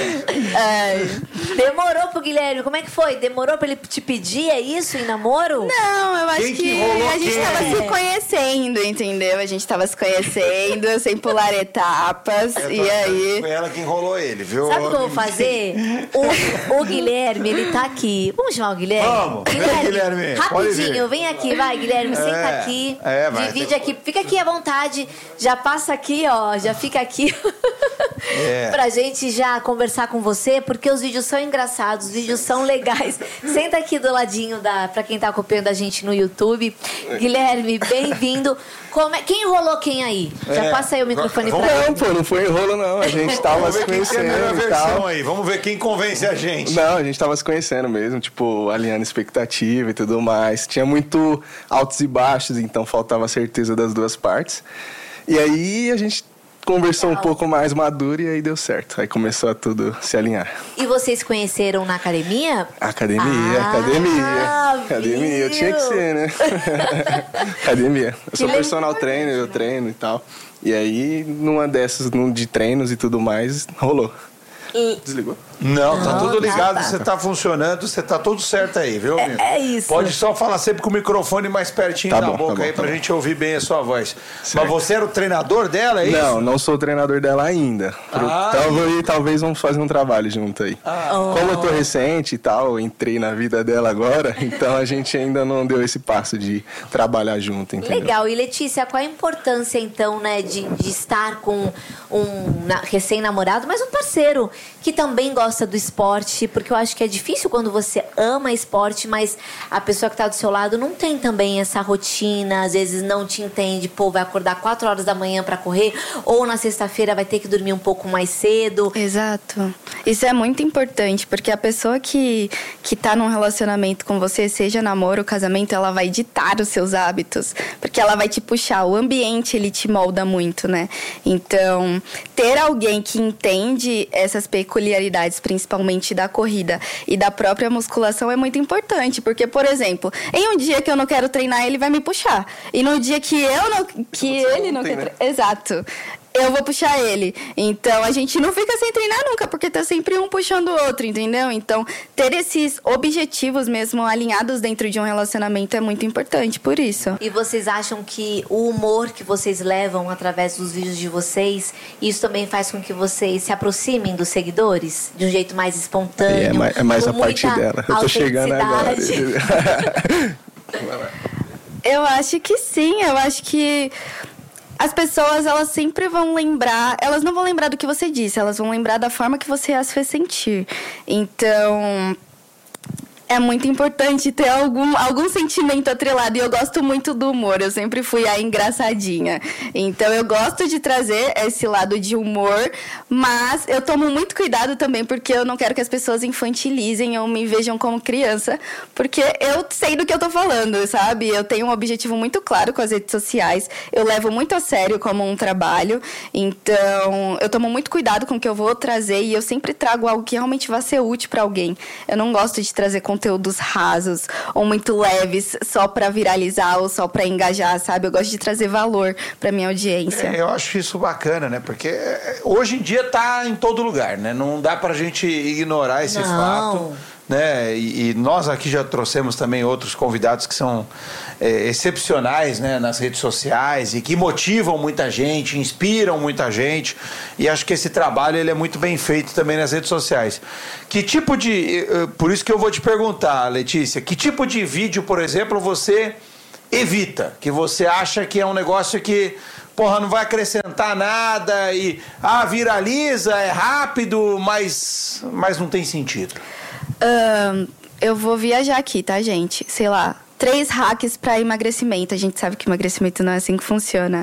Demorou pro Guilherme. Como é que foi? Demorou pra ele te pedir, é isso, em namoro? Não, eu acho que a gente tava se conhecendo, entendeu? A gente tava se conhecendo, sem pular etapas. E aí... Foi ela que enrolou ele, viu? Sabe o que eu vou fazer? O Guilherme, ele tá aqui. Vamos chamar o Guilherme? Vamos. Guilherme. Rapidinho, vem aqui, vai, Guilherme, senta aqui. Divide aqui. Fica aqui à vontade. Já passa aqui, ó. Já fica aqui. Pra gente já conversar com você, porque os vídeos são engraçados, os vídeos são legais. Senta aqui do ladinho pra quem tá acompanhando a gente no YouTube. Guilherme, bem-vindo. Quem enrolou quem aí? Já passa aí o microfone pra ele. Não, pô, não foi enrolo, não. A gente tava se conhecendo e tal. Aí. Vamos ver quem convence a gente. Não, a gente tava se conhecendo mesmo, tipo, alinhando expectativa e tudo mais. Tinha muito altos e baixos, então faltava a certeza das duas partes. E aí a gente conversou um pouco mais maduro e aí deu certo. Aí começou a tudo se alinhar. E vocês se conheceram na academia? Academia. Eu tinha que ser, né? Academia. Eu sou personal trainer, eu treino e tal. E aí, numa dessas, de treinos e tudo mais, rolou. Desligou? Não, tá tudo ligado, você tá funcionando, você tá tudo certo aí, viu, amigo? É isso. Pode só falar sempre com o microfone mais pertinho da boca aí pra gente ouvir bem a sua voz. Certo. Mas você era o treinador dela, é isso? Não sou o treinador dela ainda. Talvez vamos fazer um trabalho junto aí. Como eu tô recente e tal, entrei na vida dela agora, então a gente ainda não deu esse passo de trabalhar junto, entendeu? Legal. E Letícia, qual a importância então, né, de estar com um recém-namorado, mas um parceiro que também gosta do esporte, porque eu acho que é difícil quando você ama esporte, mas a pessoa que está do seu lado não tem também essa rotina, às vezes não te entende, vai acordar 4 horas da manhã para correr, ou na sexta-feira vai ter que dormir um pouco mais cedo. Exato. Isso é muito importante, porque a pessoa que tá num relacionamento com você, seja namoro ou casamento, ela vai ditar os seus hábitos, porque ela vai te puxar, o ambiente ele te molda muito, né? Então, ter alguém que entende essas peculiaridades, principalmente da corrida e da própria musculação, é muito importante, porque, por exemplo, em um dia que eu não quero treinar, ele vai me puxar, e no dia que ele não quer treinar, exato, eu vou puxar ele. Então, a gente não fica sem treinar nunca, porque tá sempre um puxando o outro, entendeu? Então, ter esses objetivos mesmo alinhados dentro de um relacionamento é muito importante, por isso. E vocês acham que o humor que vocês levam através dos vídeos de vocês, isso também faz com que vocês se aproximem dos seguidores? De um jeito mais espontâneo? É mais a parte dela. Eu tô chegando agora. Eu acho que sim, eu acho que as pessoas, elas sempre vão lembrar, elas não vão lembrar do que você disse, elas vão lembrar da forma que você as fez sentir. Então, é muito importante ter algum sentimento atrelado. E eu gosto muito do humor. Eu sempre fui a engraçadinha. Então, eu gosto de trazer esse lado de humor. Mas eu tomo muito cuidado também, porque eu não quero que as pessoas infantilizem ou me vejam como criança. Porque eu sei do que eu tô falando, sabe? Eu tenho um objetivo muito claro com as redes sociais. Eu levo muito a sério como um trabalho. Então, eu tomo muito cuidado com o que eu vou trazer. E eu sempre trago algo que realmente vai ser útil pra alguém. Eu não gosto de trazer conteúdos rasos ou muito leves só pra viralizar ou só pra engajar, sabe? Eu gosto de trazer valor pra minha audiência. Eu acho isso bacana, né? Porque hoje em dia tá em todo lugar, né? Não dá pra gente ignorar esse fato, né? E nós aqui já trouxemos também outros convidados que são excepcionais, né, nas redes sociais e que motivam muita gente, inspiram muita gente, e acho que esse trabalho ele é muito bem feito também nas redes sociais. Que tipo de... Por isso que eu vou te perguntar, Letícia, que tipo de vídeo, por exemplo, você evita? Que você acha que é um negócio que, porra, não vai acrescentar nada e, viraliza, é rápido, mas não tem sentido? Eu vou viajar aqui, tá, gente? Sei lá, 3 hacks para emagrecimento. A gente sabe que emagrecimento não é assim que funciona.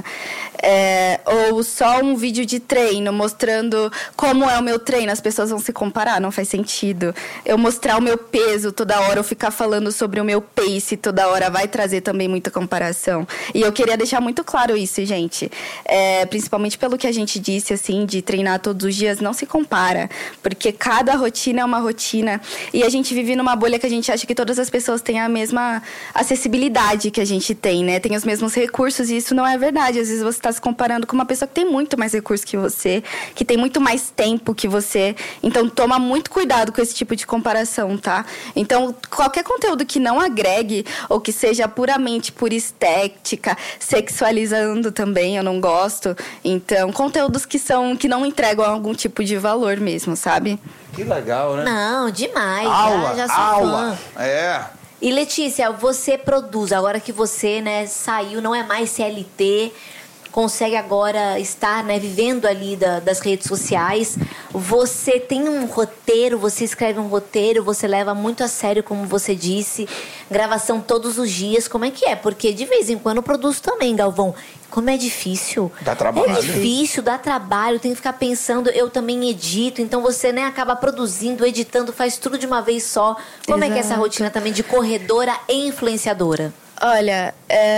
Ou só um vídeo de treino mostrando como é o meu treino. As pessoas vão se comparar, não faz sentido. Eu mostrar o meu peso toda hora, eu ficar falando sobre o meu pace toda hora, vai trazer também muita comparação. E eu queria deixar muito claro isso, gente. Principalmente pelo que a gente disse, assim, de treinar todos os dias, não se compara. Porque cada rotina é uma rotina. E a gente vive numa bolha que a gente acha que todas as pessoas têm a mesma acessibilidade que a gente tem, né? Tem os mesmos recursos, e isso não é verdade. Às vezes você está se comparando com uma pessoa que tem muito mais recursos que você, que tem muito mais tempo que você. Então, toma muito cuidado com esse tipo de comparação, tá? Então, qualquer conteúdo que não agregue ou que seja puramente por estética, sexualizando também, eu não gosto. Então, conteúdos que não entregam algum tipo de valor mesmo, sabe? Que legal, né? Não, demais. Já sou aula. Fã. E Letícia, você produz, agora que você, né, saiu, não é mais CLT, consegue agora estar, né, vivendo ali das redes sociais. Você tem um roteiro, você escreve um roteiro, você leva muito a sério, como você disse, gravação todos os dias. Como é que é? Porque de vez em quando eu produzo também, Galvão. Como é difícil. Dá trabalho. É difícil, dá trabalho, tem que ficar pensando. Eu também edito, então você, né, acaba produzindo, editando, faz tudo de uma vez só. Como é que é essa rotina também de corredora e influenciadora? Olha,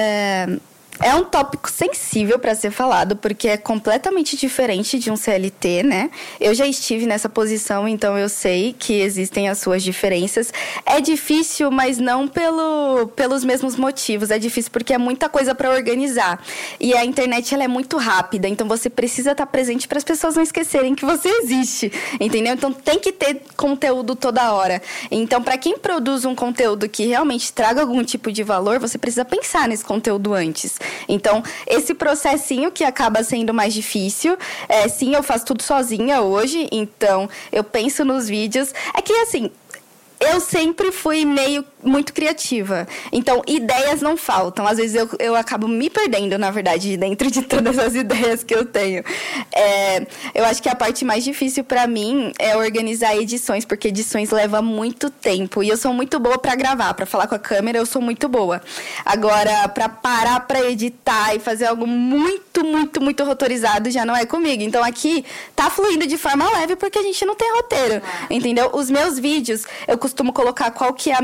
é um tópico sensível para ser falado, porque é completamente diferente de um CLT, né? Eu já estive nessa posição, então eu sei que existem as suas diferenças. É difícil, mas não pelos mesmos motivos. É difícil porque é muita coisa para organizar. E a internet, ela é muito rápida, então você precisa estar presente para as pessoas não esquecerem que você existe, entendeu? Então tem que ter conteúdo toda hora. Então, para quem produz um conteúdo que realmente traga algum tipo de valor, você precisa pensar nesse conteúdo antes. Então, esse processinho que acaba sendo mais difícil, sim, eu faço tudo sozinha hoje, então eu penso nos vídeos. É que, assim, eu sempre fui muito criativa. Então, ideias não faltam. Às vezes eu acabo me perdendo, na verdade, dentro de todas as ideias que eu tenho. Eu acho que a parte mais difícil pra mim é organizar edições, porque edições levam muito tempo. E eu sou muito boa pra gravar, pra falar com a câmera, eu sou muito boa. Agora, pra parar pra editar e fazer algo muito, muito, muito rotorizado, já não é comigo. Então, aqui tá fluindo de forma leve, porque a gente não tem roteiro, entendeu? Os meus vídeos, eu costumo colocar qual que é a mensagem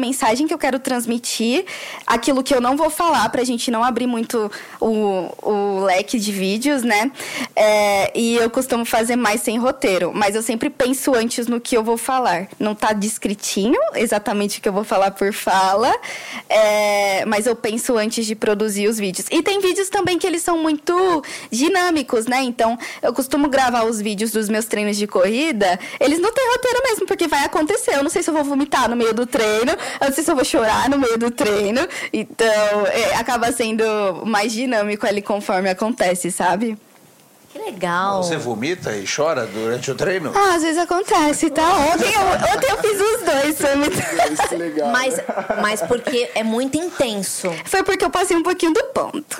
mensagem que eu quero transmitir, aquilo que eu não vou falar, pra gente não abrir muito o leque de vídeos, né? E eu costumo fazer mais sem roteiro, mas eu sempre penso antes no que eu vou falar. Não tá descritinho exatamente o que eu vou falar por fala, mas eu penso antes de produzir os vídeos. E tem vídeos também que eles são muito dinâmicos, né? Então, eu costumo gravar os vídeos dos meus treinos de corrida, eles não têm roteiro mesmo, porque vai acontecer. Eu não sei se eu vou vomitar no meio do treino, eu não sei se eu vou chorar no meio do treino. Então, acaba sendo mais dinâmico ali conforme acontece, sabe? Que legal. Você vomita e chora durante o treino? Às vezes acontece, tá? Ontem eu fiz os dois, foi muito legal. Mas porque é muito intenso. Foi porque eu passei um pouquinho do ponto.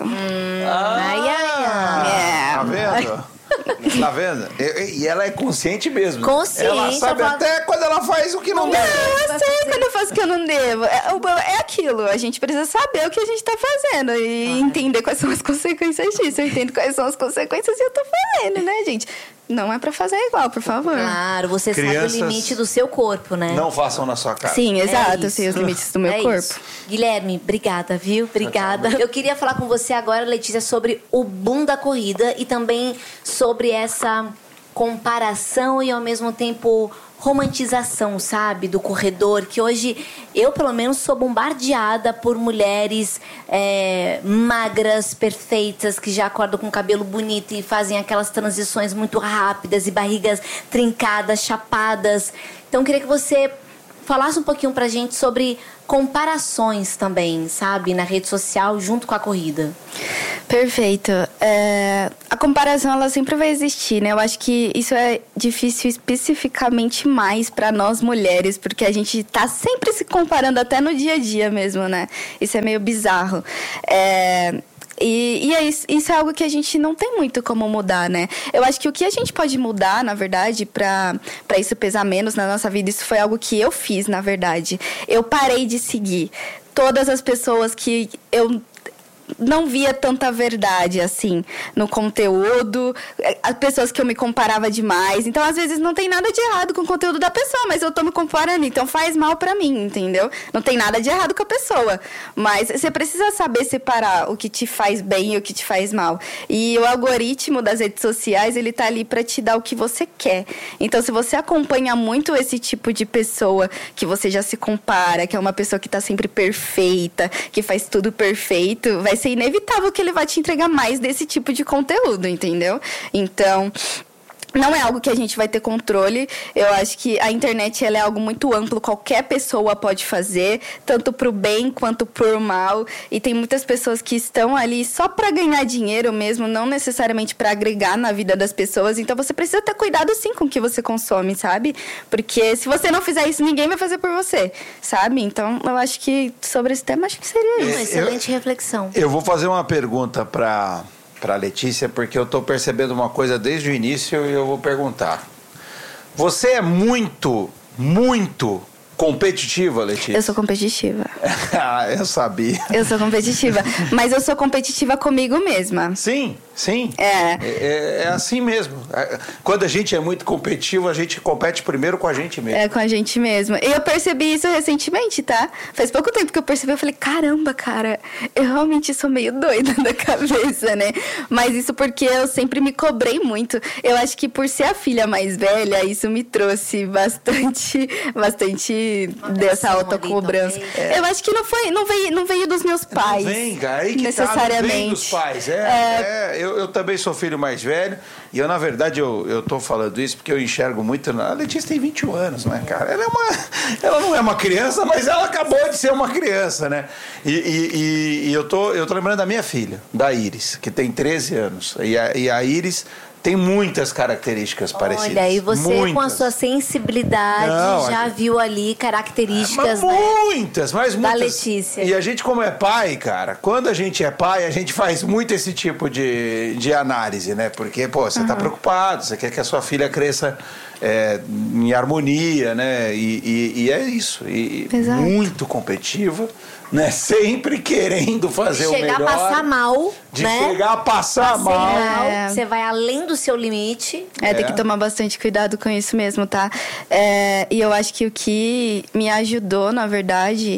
Tá vendo? Tá vendo? E ela é consciente mesmo. Consciente. Ela sabe até quando ela faz o que não deve. Eu sei quando eu faço o que eu não devo. É aquilo, a gente precisa saber o que a gente tá fazendo e entender quais são as consequências disso. Eu entendo quais são as consequências e eu tô fazendo, né, gente? Não é pra fazer igual, por favor. Claro, você Crianças sabe o limite do seu corpo, né? Não façam na sua cara. Sim, exato, eu isso. sei os limites do meu corpo. Isso. Guilherme, obrigada, viu? Obrigada. Eu queria falar com você agora, Letícia, sobre o boom da corrida e também sobre essa comparação e, ao mesmo tempo, romantização, sabe? Do corredor, que hoje eu, pelo menos, sou bombardeada por mulheres magras, perfeitas, que já acordam com cabelo bonito e fazem aquelas transições muito rápidas e barrigas trincadas, chapadas. Então, eu queria que você falasse um pouquinho pra gente sobre comparações também, sabe? Na rede social, junto com a corrida. Perfeito. A comparação, ela sempre vai existir, né? Eu acho que isso é difícil especificamente mais para nós mulheres, porque a gente tá sempre se comparando até no dia a dia mesmo, né? Isso é meio bizarro. Isso é algo que a gente não tem muito como mudar, né? Eu acho que o que a gente pode mudar, na verdade, pra isso pesar menos na nossa vida, isso foi algo que eu fiz, na verdade. Eu parei de seguir todas as pessoas que eu não via tanta verdade, assim, no conteúdo, as pessoas que eu me comparava demais. Então, às vezes, não tem nada de errado com o conteúdo da pessoa, mas eu tô me comparando, então faz mal pra mim, entendeu? Não tem nada de errado com a pessoa, mas você precisa saber separar o que te faz bem e o que te faz mal. E o algoritmo das redes sociais, ele tá ali pra te dar o que você quer. Então, se você acompanha muito esse tipo de pessoa, que você já se compara, que é uma pessoa que tá sempre perfeita, que faz tudo perfeito, vai ser inevitável que ele vai te entregar mais desse tipo de conteúdo, entendeu? Então, não é algo que a gente vai ter controle. Eu acho que a internet, ela é algo muito amplo. Qualquer pessoa pode fazer, tanto pro bem quanto pro mal. E tem muitas pessoas que estão ali só para ganhar dinheiro mesmo, não necessariamente para agregar na vida das pessoas. Então, você precisa ter cuidado, sim, com o que você consome, sabe? Porque se você não fizer isso, ninguém vai fazer por você, sabe? Então, eu acho que sobre esse tema, acho que seria isso. Uma excelente reflexão. Eu vou fazer uma pergunta para Letícia, porque eu estou percebendo uma coisa desde o início e eu vou perguntar. Você é muito competitiva, Letícia? Eu sou competitiva. Eu sabia. Eu sou competitiva. Mas eu sou competitiva comigo mesma. Sim. É assim mesmo. Quando a gente é muito competitivo, a gente compete primeiro com a gente mesmo. É, com a gente mesmo. E eu percebi isso recentemente, tá? Faz pouco tempo que eu percebi, eu falei, caramba, cara, eu realmente sou meio doida da cabeça, né? Mas isso porque eu sempre me cobrei muito. Eu acho que por ser a filha mais velha, isso me trouxe bastante dessa autocobrança. Eu acho que não veio dos meus pais. Não vem, cara. Aí que necessariamente. Não vem dos pais. Eu também sou filho mais velho. E eu, na verdade, eu tô falando isso porque eu enxergo muito. A Letícia tem 21 anos, né, cara? Ela não é uma criança, mas ela acabou de ser uma criança, né? E eu tô lembrando da minha filha, da Iris, que tem 13 anos. E a Iris tem muitas características parecidas. Olha, e você muitas. Com a sua sensibilidade já viu ali características, muitas. Da Letícia. E a gente, como é pai, cara, quando a gente é pai, a gente faz muito esse tipo de análise, né? Porque, você tá preocupado, você quer que a sua filha cresça em harmonia, né? E é isso. E exato. Muito competitiva, né? Sempre querendo fazer o melhor. Chegar a passar mal, de né? chegar a passar mal. Você vai além do seu limite. Tem que tomar bastante cuidado com isso mesmo, tá? E eu acho que o que me ajudou, na verdade...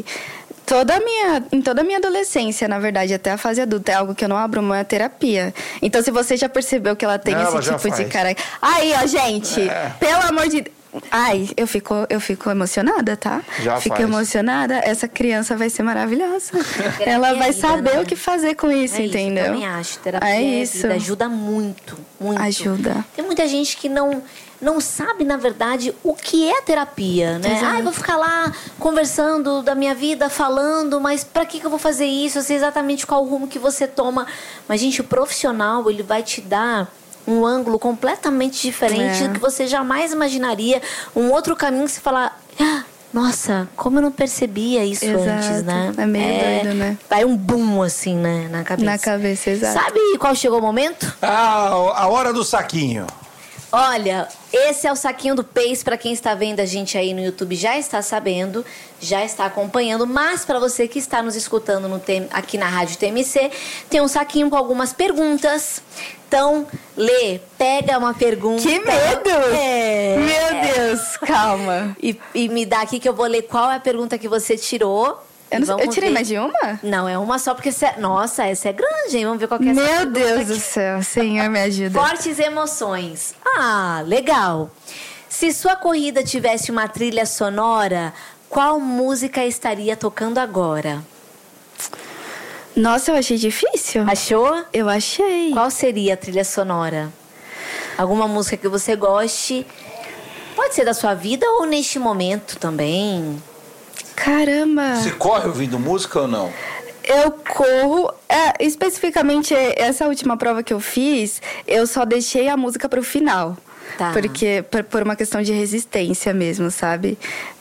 Em toda a minha adolescência, na verdade, até a fase adulta, é algo que eu não abro mão, é terapia. Então, se você já percebeu que ela tem esse tipo de cara... Aí, ó, gente, pelo amor de... Ai, eu fico emocionada, tá? Fico emocionada. Essa criança vai ser maravilhosa. Ela vai saber o que fazer com isso, entendeu? Eu também acho. Terapia vida, ajuda muito, muito. Ajuda. Tem muita gente que não sabe, na verdade, o que é terapia, né? Exato. Eu vou ficar lá conversando da minha vida, falando, mas pra que eu vou fazer isso? Eu sei exatamente qual rumo que você toma. Mas, gente, o profissional, ele vai te dar um ângulo completamente diferente do que você jamais imaginaria. Um outro caminho que você falar... Nossa, como eu não percebia isso antes, né? É meio doido, né? Vai um boom, assim, né? Na cabeça. Na cabeça, exato. Sabe qual chegou o momento? A hora do saquinho. Olha, esse é o saquinho do Pace. Para quem está vendo a gente aí no YouTube já está sabendo, já está acompanhando. Mas para você que está nos escutando aqui na Rádio TMC, tem um saquinho com algumas perguntas. Então, Lê, pega uma pergunta. Que medo! Meu Deus, calma. E me dá aqui que eu vou ler qual é a pergunta que você tirou. Eu tirei mais de uma? Não, é uma só, porque... Nossa, essa é grande, hein? Vamos ver qual que é essa pergunta. Meu Deus do céu, Senhor, me ajuda. Fortes emoções. Ah, legal. Se sua corrida tivesse uma trilha sonora, qual música estaria tocando agora? Nossa, eu achei difícil. Achou? Eu achei. Qual seria a trilha sonora? Alguma música que você goste? Pode ser da sua vida ou neste momento também. Caramba! Você corre ouvindo música ou não? Eu corro... especificamente, essa última prova que eu fiz, eu só deixei a música pro final. Tá. Porque, por uma questão de resistência mesmo, sabe?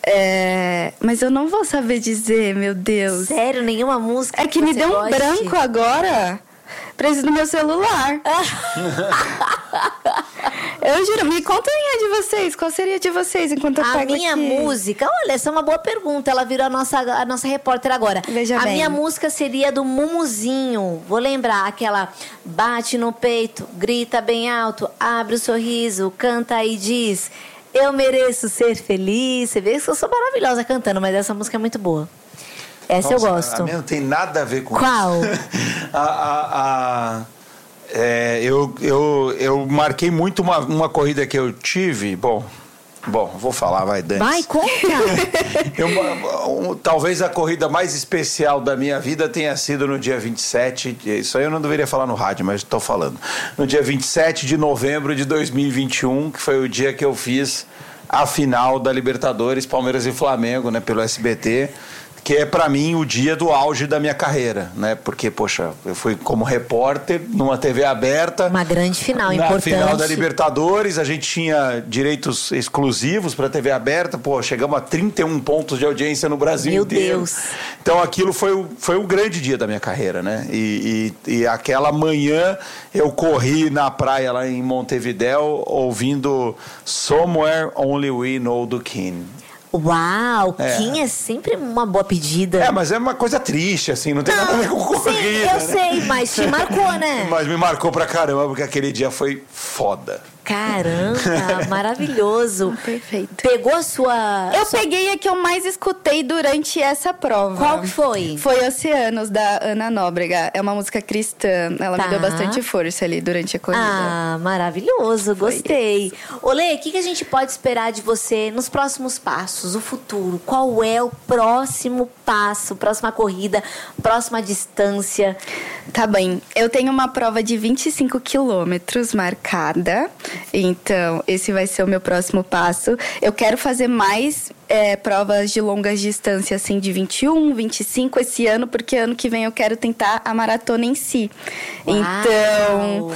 Mas eu não vou saber dizer, meu Deus. Sério? Nenhuma música? É que me deu um branco agora. Preciso do meu celular. Eu juro, me contem a de vocês. Qual seria a de vocês enquanto eu pego aqui? A minha música... Olha, essa é uma boa pergunta. Ela virou a nossa repórter agora. Veja bem. A minha música seria do Mumuzinho. Vou lembrar aquela... Bate no peito, grita bem alto, abre o sorriso, canta e diz... Eu mereço ser feliz. Você vê que eu sou maravilhosa cantando, mas essa música é muito boa. Essa eu gosto. A minha não tem nada a ver com Qual? isso. Eu marquei muito uma corrida que eu tive. Bom, vou falar, vai, Dani. Vai, conta! Talvez a corrida mais especial da minha vida tenha sido no dia 27. Isso aí eu não deveria falar no rádio, mas estou falando. No dia 27 de novembro de 2021, que foi o dia que eu fiz a final da Libertadores, Palmeiras e Flamengo, né, pelo SBT. Que é, pra mim, o dia do auge da minha carreira, né? Porque, poxa, eu fui como repórter numa TV aberta. Uma grande final, importante. Na final da Libertadores, a gente tinha direitos exclusivos pra TV aberta. Pô, chegamos a 31 pontos de audiência no Brasil inteiro. Meu Deus! Então, aquilo foi um grande dia da minha carreira, né? E aquela manhã, eu corri na praia lá em Montevidéu, ouvindo Somewhere Only We Know do King. Uau, Kim é sempre uma boa pedida. Mas é uma coisa triste, assim, não tem nada a ver com corrida. Sim, eu sei, mas te marcou, né? Mas me marcou pra caramba, porque aquele dia foi foda. Caramba, maravilhoso. Perfeito. Pegou a sua... Eu peguei a que eu mais escutei durante essa prova. Qual que foi? Foi Oceanos, da Ana Nóbrega. É uma música cristã. Ela me deu bastante força ali durante a corrida. Ah, maravilhoso. Gostei. Olê, o que a gente pode esperar de você nos próximos passos, o futuro? Qual é o próximo passo, próxima corrida, próxima distância? Tá bem. Eu tenho uma prova de 25 quilômetros marcada. Então, esse vai ser o meu próximo passo. Eu quero fazer mais provas de longas distâncias, assim, de 21, 25 esse ano, porque ano que vem eu quero tentar a maratona em si. Uau. Então...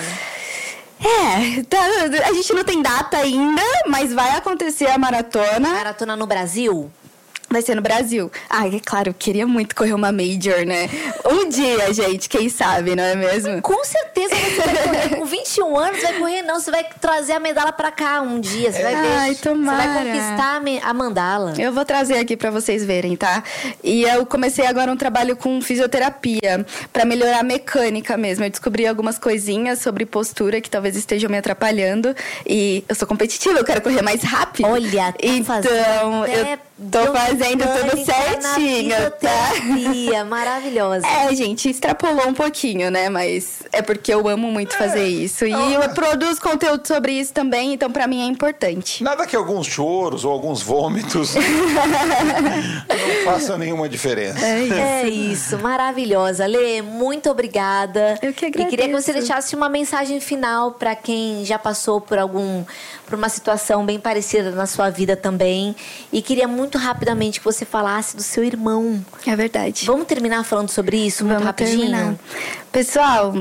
a gente não tem data ainda, mas vai acontecer a maratona. Maratona no Brasil? Vai ser no Brasil. É claro, eu queria muito correr uma Major, né? Um dia, gente, quem sabe, não é mesmo? Com certeza você vai correr. Com 21 anos, vai correr não. Você vai trazer a medalha pra cá um dia. Você vai ver. Ai, tomara. Você vai conquistar a mandala. Eu vou trazer aqui pra vocês verem, tá? E eu comecei agora um trabalho com fisioterapia pra melhorar a mecânica mesmo. Eu descobri algumas coisinhas sobre postura que talvez estejam me atrapalhando. E eu sou competitiva, eu quero correr mais rápido. Olha, então eu tô fazendo tudo certinho, tá? Maravilhosa. Gente, extrapolou um pouquinho, né? Mas é porque eu amo muito fazer isso. E eu produzo conteúdo sobre isso também, então pra mim é importante. Nada que alguns choros ou alguns vômitos não façam nenhuma diferença. É isso, maravilhosa. Lê, muito obrigada. Eu que agradeço. E queria que você deixasse uma mensagem final pra quem já passou por uma situação bem parecida na sua vida também. E queria muito rapidamente que você falasse do seu irmão. É verdade. Vamos terminar falando sobre isso muito rapidinho? Terminar. Pessoal,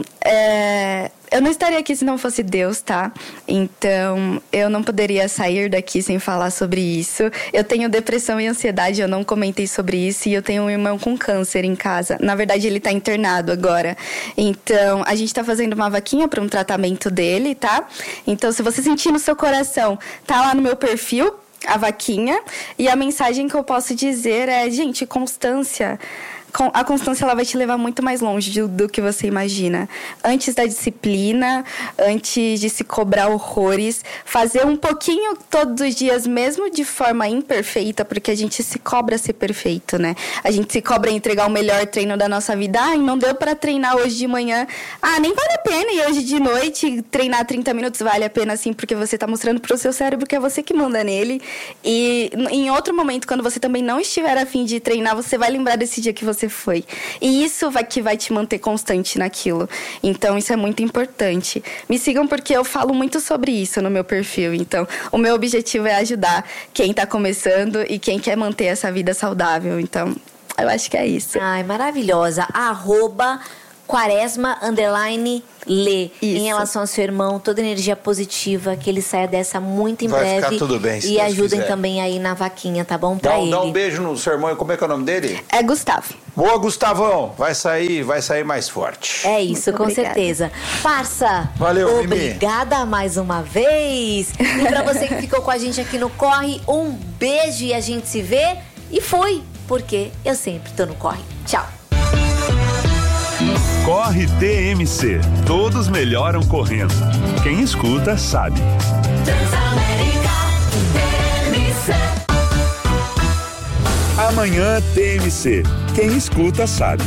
eu não estaria aqui se não fosse Deus, tá? Então, eu não poderia sair daqui sem falar sobre isso. Eu tenho depressão e ansiedade, eu não comentei sobre isso. E eu tenho um irmão com câncer em casa. Na verdade, ele tá internado agora. Então, a gente tá fazendo uma vaquinha para um tratamento dele, tá? Então, se você sentir no seu coração, tá lá no meu perfil, a vaquinha. E a mensagem que eu posso dizer é, gente, constância. A constância ela vai te levar muito mais longe do que você imagina. Antes da disciplina, antes de se cobrar horrores, fazer um pouquinho todos os dias, mesmo de forma imperfeita, porque a gente se cobra ser perfeito, né? A gente se cobra entregar o melhor treino da nossa vida. Não deu pra treinar hoje de manhã. Nem vale a pena. E hoje de noite, treinar 30 minutos vale a pena, sim, porque você tá mostrando pro seu cérebro que é você que manda nele. E em outro momento, quando você também não estiver a fim de treinar, você vai lembrar desse dia que você foi. E isso que vai te manter constante naquilo. Então, isso é muito importante. Me sigam porque eu falo muito sobre isso no meu perfil. Então, o meu objetivo é ajudar quem tá começando e quem quer manter essa vida saudável. Então, eu acho que é isso. Maravilhosa. @Quaresma_Lê. Em relação ao seu irmão, toda energia positiva, que ele saia dessa muito em breve. Vai ficar tudo bem, se E Deus ajudem quiser. também aí na vaquinha, tá bom? Pra ele. Dá um beijo no seu irmão. Como é que é o nome dele? É Gustavo. Boa, Gustavão. Vai sair mais forte. É isso, Muito com obrigada. certeza. Parça, Valeu, obrigada mais uma vez. E pra você que ficou com a gente aqui no Corre, um beijo e a gente se vê. E fui, porque eu sempre tô no Corre. Tchau. Corre TMC. Todos melhoram correndo. Quem escuta sabe. Amanhã TMC. Quem escuta sabe.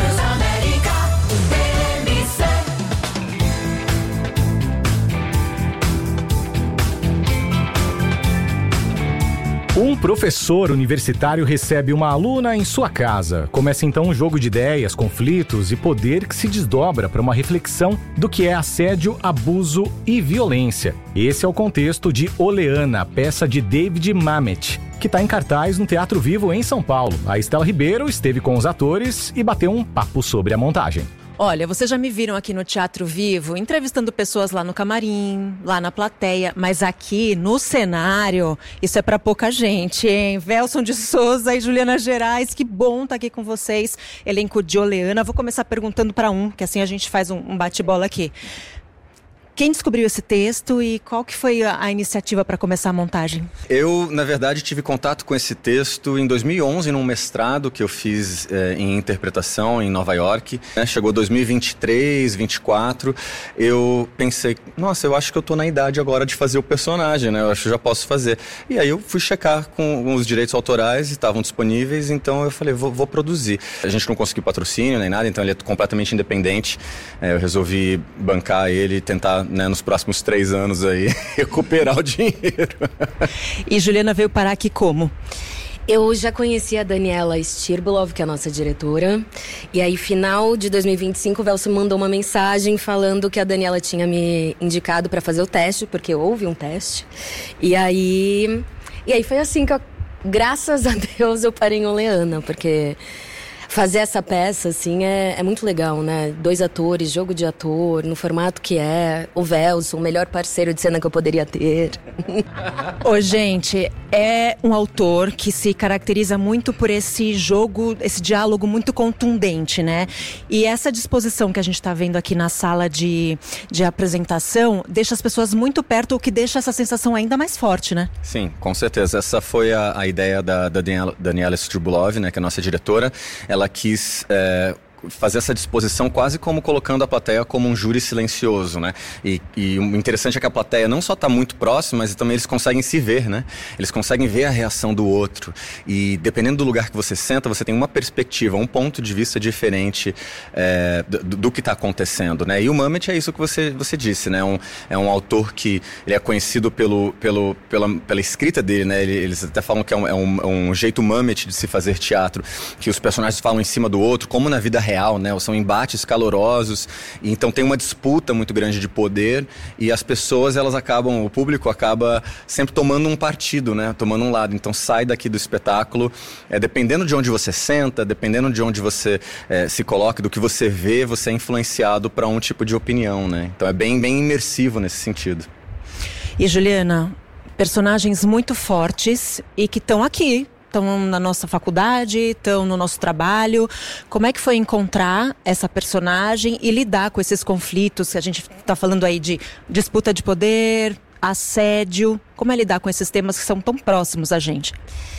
Um professor universitário recebe uma aluna em sua casa. Começa então um jogo de ideias, conflitos e poder que se desdobra para uma reflexão do que é assédio, abuso e violência. Esse é o contexto de Oleana, peça de David Mamet, que está em cartaz no Teatro Vivo em São Paulo. A Estela Ribeiro esteve com os atores e bateu um papo sobre a montagem. Olha, vocês já me viram aqui no Teatro Vivo, entrevistando pessoas lá no camarim, lá na plateia, mas aqui no cenário, isso é pra pouca gente, hein? Velson de Souza e Juliana Gerais, que bom estar aqui com vocês. Elenco de Oleana. Vou começar perguntando para que assim a gente faz um bate-bola aqui. Quem descobriu esse texto e qual que foi a iniciativa para começar a montagem? Eu, na verdade, tive contato com esse texto em 2011, num mestrado que eu fiz em interpretação em Nova York. Chegou 2023, 2024, eu pensei, nossa, eu acho que eu tô na idade agora de fazer o personagem, né? Eu acho que eu já posso fazer. E aí eu fui checar com os direitos autorais, estavam disponíveis, então eu falei, vou produzir. A gente não conseguiu patrocínio nem nada, então ele é completamente independente. Eu resolvi bancar ele e tentar, nos próximos 3 anos aí, recuperar o dinheiro. E Juliana veio parar aqui como? Eu já conheci a Daniela Stirbolov, que é a nossa diretora. E aí, final de 2025, o Velson mandou uma mensagem falando que a Daniela tinha me indicado para fazer o teste, porque houve um teste. E aí foi assim que, graças a Deus, eu parei em Oleana, porque fazer essa peça, assim, é muito legal, né? 2 atores, jogo de ator, no formato que é. O Velson, o melhor parceiro de cena que eu poderia ter. Ô, gente, é um autor que se caracteriza muito por esse jogo, esse diálogo muito contundente, né? E essa disposição que a gente está vendo aqui na sala de apresentação deixa as pessoas muito perto, o que deixa essa sensação ainda mais forte, né? Sim, com certeza. Essa foi a ideia da Daniela Stribolov, né, que é a nossa diretora. Ela quis fazer essa disposição quase como colocando a plateia como um júri silencioso, né? E o interessante é que a plateia não só está muito próxima, mas também eles conseguem se ver, né? Eles conseguem ver a reação do outro. E dependendo do lugar que você senta, você tem uma perspectiva, um ponto de vista diferente do que está acontecendo, né? E o Mamet é isso que você disse, né? É um autor que ele é conhecido pela escrita dele, né? Eles até falam que é um jeito Mamet de se fazer teatro, que os personagens falam em cima do outro, como na vida real, né? São embates calorosos, e então tem uma disputa muito grande de poder, e as pessoas, o público acaba sempre tomando um partido, né? Tomando um lado. Então sai daqui do espetáculo, dependendo de onde você senta, dependendo de onde você se coloca, do que você vê, você é influenciado para um tipo de opinião, né? Então é bem, bem imersivo nesse sentido. E Juliana, personagens muito fortes e que estão aqui, estão na nossa faculdade, estão no nosso trabalho. Como é que foi encontrar essa personagem e lidar com esses conflitos que a gente está falando aí de disputa de poder, assédio? Como é lidar com esses temas que são tão próximos a gente?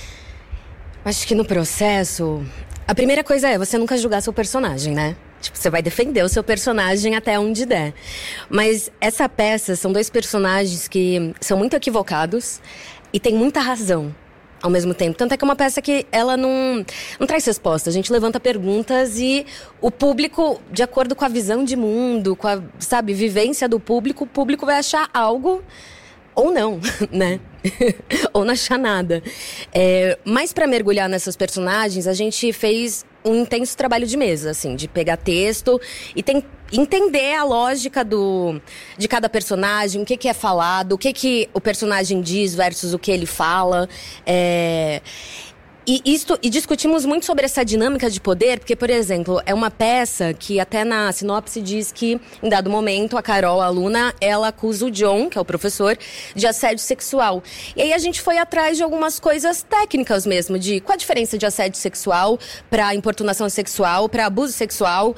Acho que no processo, a primeira coisa é você nunca julgar seu personagem, né? Tipo, você vai defender o seu personagem até onde der. Mas essa peça são 2 personagens que são muito equivocados e tem muita razão ao mesmo tempo. Tanto é que é uma peça que ela não traz resposta. A gente levanta perguntas e o público, de acordo com a visão de mundo, com a, vivência do público, o público vai achar algo ou não, né? Ou não achar nada. Mas para mergulhar nessas personagens, a gente fez um intenso trabalho de mesa, assim, de pegar texto e entender a lógica de cada personagem, o que é falado, o que o personagem diz versus o que ele fala. E discutimos muito sobre essa dinâmica de poder, porque, por exemplo, é uma peça que até na sinopse diz que, em dado momento, a Carol, a aluna, ela acusa o John, que é o professor, de assédio sexual. E aí a gente foi atrás de algumas coisas técnicas mesmo, de qual a diferença de assédio sexual para importunação sexual, para abuso sexual,